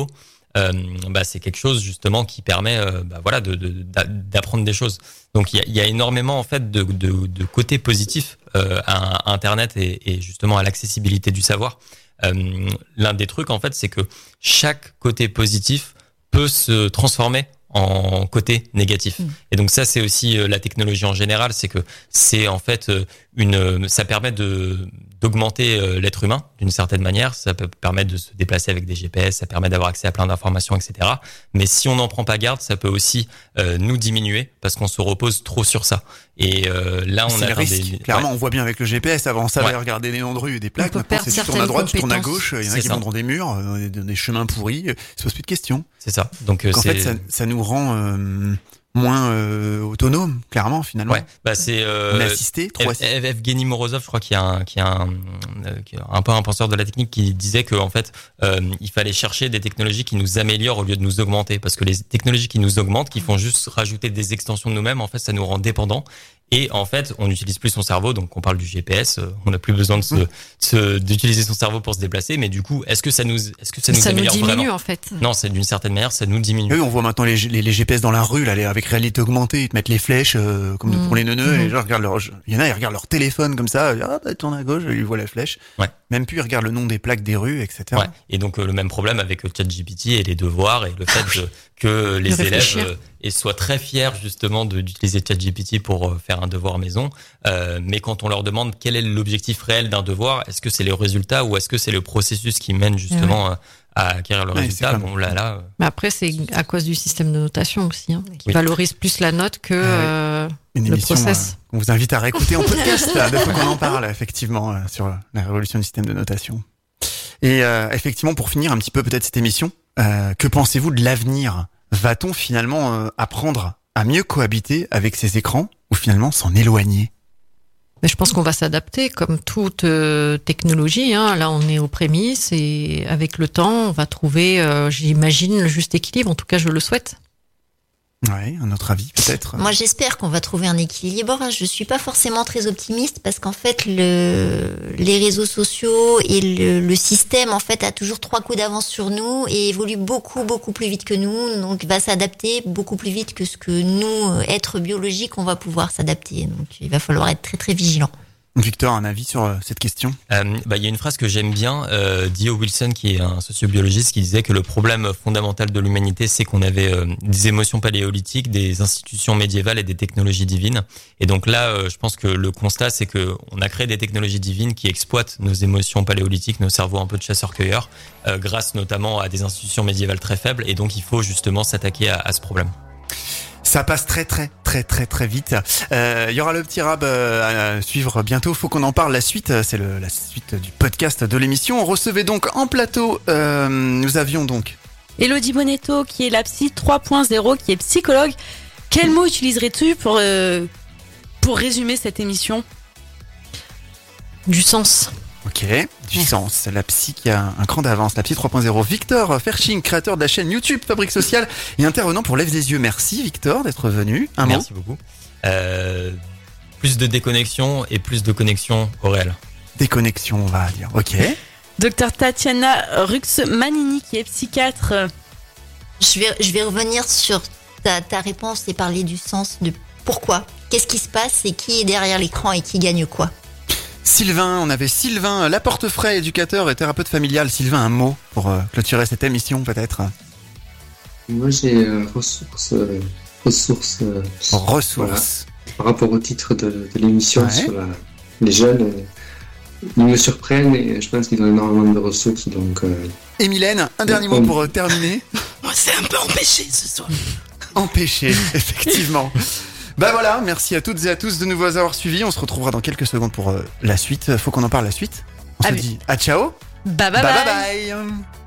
Speaker 1: euh, bah, c'est quelque chose justement qui permet euh, bah, voilà, de, de, d'apprendre des choses. Donc il y a, il y a énormément en fait de, de, de côtés positifs euh, à Internet et, et justement à l'accessibilité du savoir. Euh, l'un des trucs en fait, c'est que chaque côté positif peut se transformer en côté négatif. Mmh. Et donc ça, c'est aussi euh, la technologie en général, c'est que c'est en fait euh, une, ça permet de d'augmenter euh, l'être humain d'une certaine manière. Ça peut permettre de se déplacer avec des G P S, ça permet d'avoir accès à plein d'informations, et cetera. Mais si on n'en prend pas garde, ça peut aussi euh, nous diminuer parce qu'on se repose trop sur ça. Et euh, là, on
Speaker 4: c'est
Speaker 1: a
Speaker 4: le risque.
Speaker 1: Des...
Speaker 4: Clairement,
Speaker 1: ouais.
Speaker 4: on voit bien avec le G P S. Avant, on savait
Speaker 1: ouais.
Speaker 4: regarder des noms de rues et des plaques.
Speaker 8: On
Speaker 4: Maintenant, c'est tu tournes à droite, tu tournes à gauche. Il y en a
Speaker 1: c'est
Speaker 4: qui
Speaker 1: ça.
Speaker 4: vont dans des murs, dans des, dans des chemins pourris. Ils se posent plus de questions.
Speaker 1: C'est ça. Donc, euh,
Speaker 4: en
Speaker 1: c'est...
Speaker 4: fait, ça, ça nous rend euh, moins euh, autonomes, clairement, finalement.
Speaker 1: Ouais. Bah c'est. Euh,
Speaker 4: on est assisté. Trop assisté.
Speaker 1: Evgeny Morozov, je crois qu'il y a un, qui a un, euh, qui est un peu un penseur de la technique qui disait que en fait, euh, il fallait chercher des technologies qui nous améliorent au lieu de nous augmenter, parce que les technologies qui nous augmentent, qui font juste rajouter des extensions de nous-mêmes, en fait, ça nous rend dépendants. Et en fait, on n'utilise plus son cerveau, donc on parle du G P S, on n'a plus besoin de se, se, d'utiliser son cerveau pour se déplacer. Mais du coup, est-ce que ça nous, est-ce que ça nous
Speaker 8: ça
Speaker 1: améliore
Speaker 8: nous diminue
Speaker 1: vraiment
Speaker 8: en fait.
Speaker 1: Non, c'est d'une certaine manière, ça nous diminue.
Speaker 4: Oui, on voit maintenant les, les, les G P S dans la rue, là, avec réalité augmentée, ils te mettent les flèches euh, comme
Speaker 8: mmh.
Speaker 4: pour les neuneux.
Speaker 8: Mmh.
Speaker 4: Et genre, regarde leur, il y en a, ils regardent leur téléphone comme ça. Ah, bah, tourne à gauche, ils voient la flèche.
Speaker 1: Ouais.
Speaker 4: Même plus, ils regardent le nom des plaques des rues, et cetera.
Speaker 1: Ouais. Et donc euh, le même problème avec ChatGPT et les devoirs et le fait de, que les
Speaker 8: de
Speaker 1: élèves euh, et soient très fiers justement de, d'utiliser ChatGPT pour euh, faire un devoir maison. Euh, mais quand on leur demande quel est l'objectif réel d'un devoir, est-ce que c'est le résultat ou est-ce que c'est le processus qui mène justement ouais. à acquérir le ouais, résultat? Bon là là. Euh...
Speaker 8: Mais après c'est à cause du système de notation aussi, hein, qui oui. valorise plus la note que euh,
Speaker 4: Une
Speaker 8: le
Speaker 4: émission,
Speaker 8: process.
Speaker 4: Euh, on vous invite à réécouter en podcast là, de fois qu'on en parle effectivement euh, sur la révolution du système de notation. Et euh, effectivement, pour finir un petit peu peut-être cette émission, euh, que pensez-vous de l'avenir? Va-t-on finalement euh, apprendre à mieux cohabiter avec ces écrans ou finalement s'en éloigner?
Speaker 8: Mais je pense qu'on va s'adapter comme toute euh, technologie. Hein. Là, on est aux prémices et avec le temps, on va trouver, euh, j'imagine, le juste équilibre. En tout cas, je le souhaite.
Speaker 4: Ouais, un autre avis peut-être.
Speaker 3: Moi, j'espère qu'on va trouver un équilibre. Je suis pas forcément très optimiste parce qu'en fait, le, les réseaux sociaux et le, le système, en fait, a toujours trois coups d'avance sur nous et évolue beaucoup, beaucoup plus vite que nous. Donc, va s'adapter beaucoup plus vite que ce que nous, êtres biologiques, on va pouvoir s'adapter. Donc, il va falloir être très, très vigilant.
Speaker 4: Victor, un avis sur cette question?
Speaker 1: euh, bah, il y a une phrase que j'aime bien, euh, d'E O Wilson, qui est un sociobiologiste, qui disait que le problème fondamental de l'humanité, c'est qu'on avait euh, des émotions paléolithiques, des institutions médiévales et des technologies divines. Et donc là, euh, je pense que le constat, c'est que on a créé des technologies divines qui exploitent nos émotions paléolithiques, nos cerveaux un peu de chasseurs-cueilleurs, euh, grâce notamment à des institutions médiévales très faibles. Et donc, il faut justement s'attaquer à, à ce problème.
Speaker 4: Ça passe très très très très très vite. Euh, il y aura le petit rab euh, à suivre bientôt. Faut qu'on en parle. La suite, c'est le, la suite du podcast de l'émission. On recevait donc en plateau. Euh, nous avions donc
Speaker 2: Elodie Bonetto, qui est la psy trois point zéro, qui est psychologue. Quel mot utiliserais-tu pour euh, pour résumer cette émission?
Speaker 8: Du sens.
Speaker 4: Ok, du sens. La psy qui a un cran d'avance, la psy trois point zéro. Victor Ferching, créateur de la chaîne YouTube Fabrique Sociale et intervenant pour Lève des Yeux. Merci Victor d'être venu. Un
Speaker 1: Merci
Speaker 4: mot.
Speaker 1: beaucoup. Euh, plus de déconnexion et plus de connexion au réel.
Speaker 4: Déconnexion, on va dire. Ok.
Speaker 2: Docteur Tatiana Rux-Manini, qui est psychiatre.
Speaker 3: Je vais, je vais revenir sur ta, ta réponse et parler du sens de pourquoi. Qu'est-ce qui se passe et qui est derrière l'écran et qui gagne quoi?
Speaker 4: Sylvain, on avait Sylvain Laportefray, éducateur et thérapeute familial. Sylvain, un mot pour euh, clôturer cette émission peut-être?
Speaker 6: Moi j'ai euh, ressources. Euh, ressources. Euh,
Speaker 4: ressources.
Speaker 6: Voilà. Par rapport au titre de, de l'émission
Speaker 4: ouais.
Speaker 6: sur la, les jeunes, euh, ils me surprennent et je pense qu'ils ont énormément de ressources. Donc, euh,
Speaker 4: et Mylène, un dernier mot pour euh, terminer.
Speaker 7: Moi c'est un peu empêché ce soir.
Speaker 4: Empêché, effectivement. Bah voilà, merci à toutes et à tous de nous avoir suivis. On se retrouvera dans quelques secondes pour euh, la suite. Faut qu'on en parle la suite. On
Speaker 2: Allez.
Speaker 4: se dit à ciao.
Speaker 2: Bye bye
Speaker 4: bye.
Speaker 2: bye.
Speaker 4: bye, bye.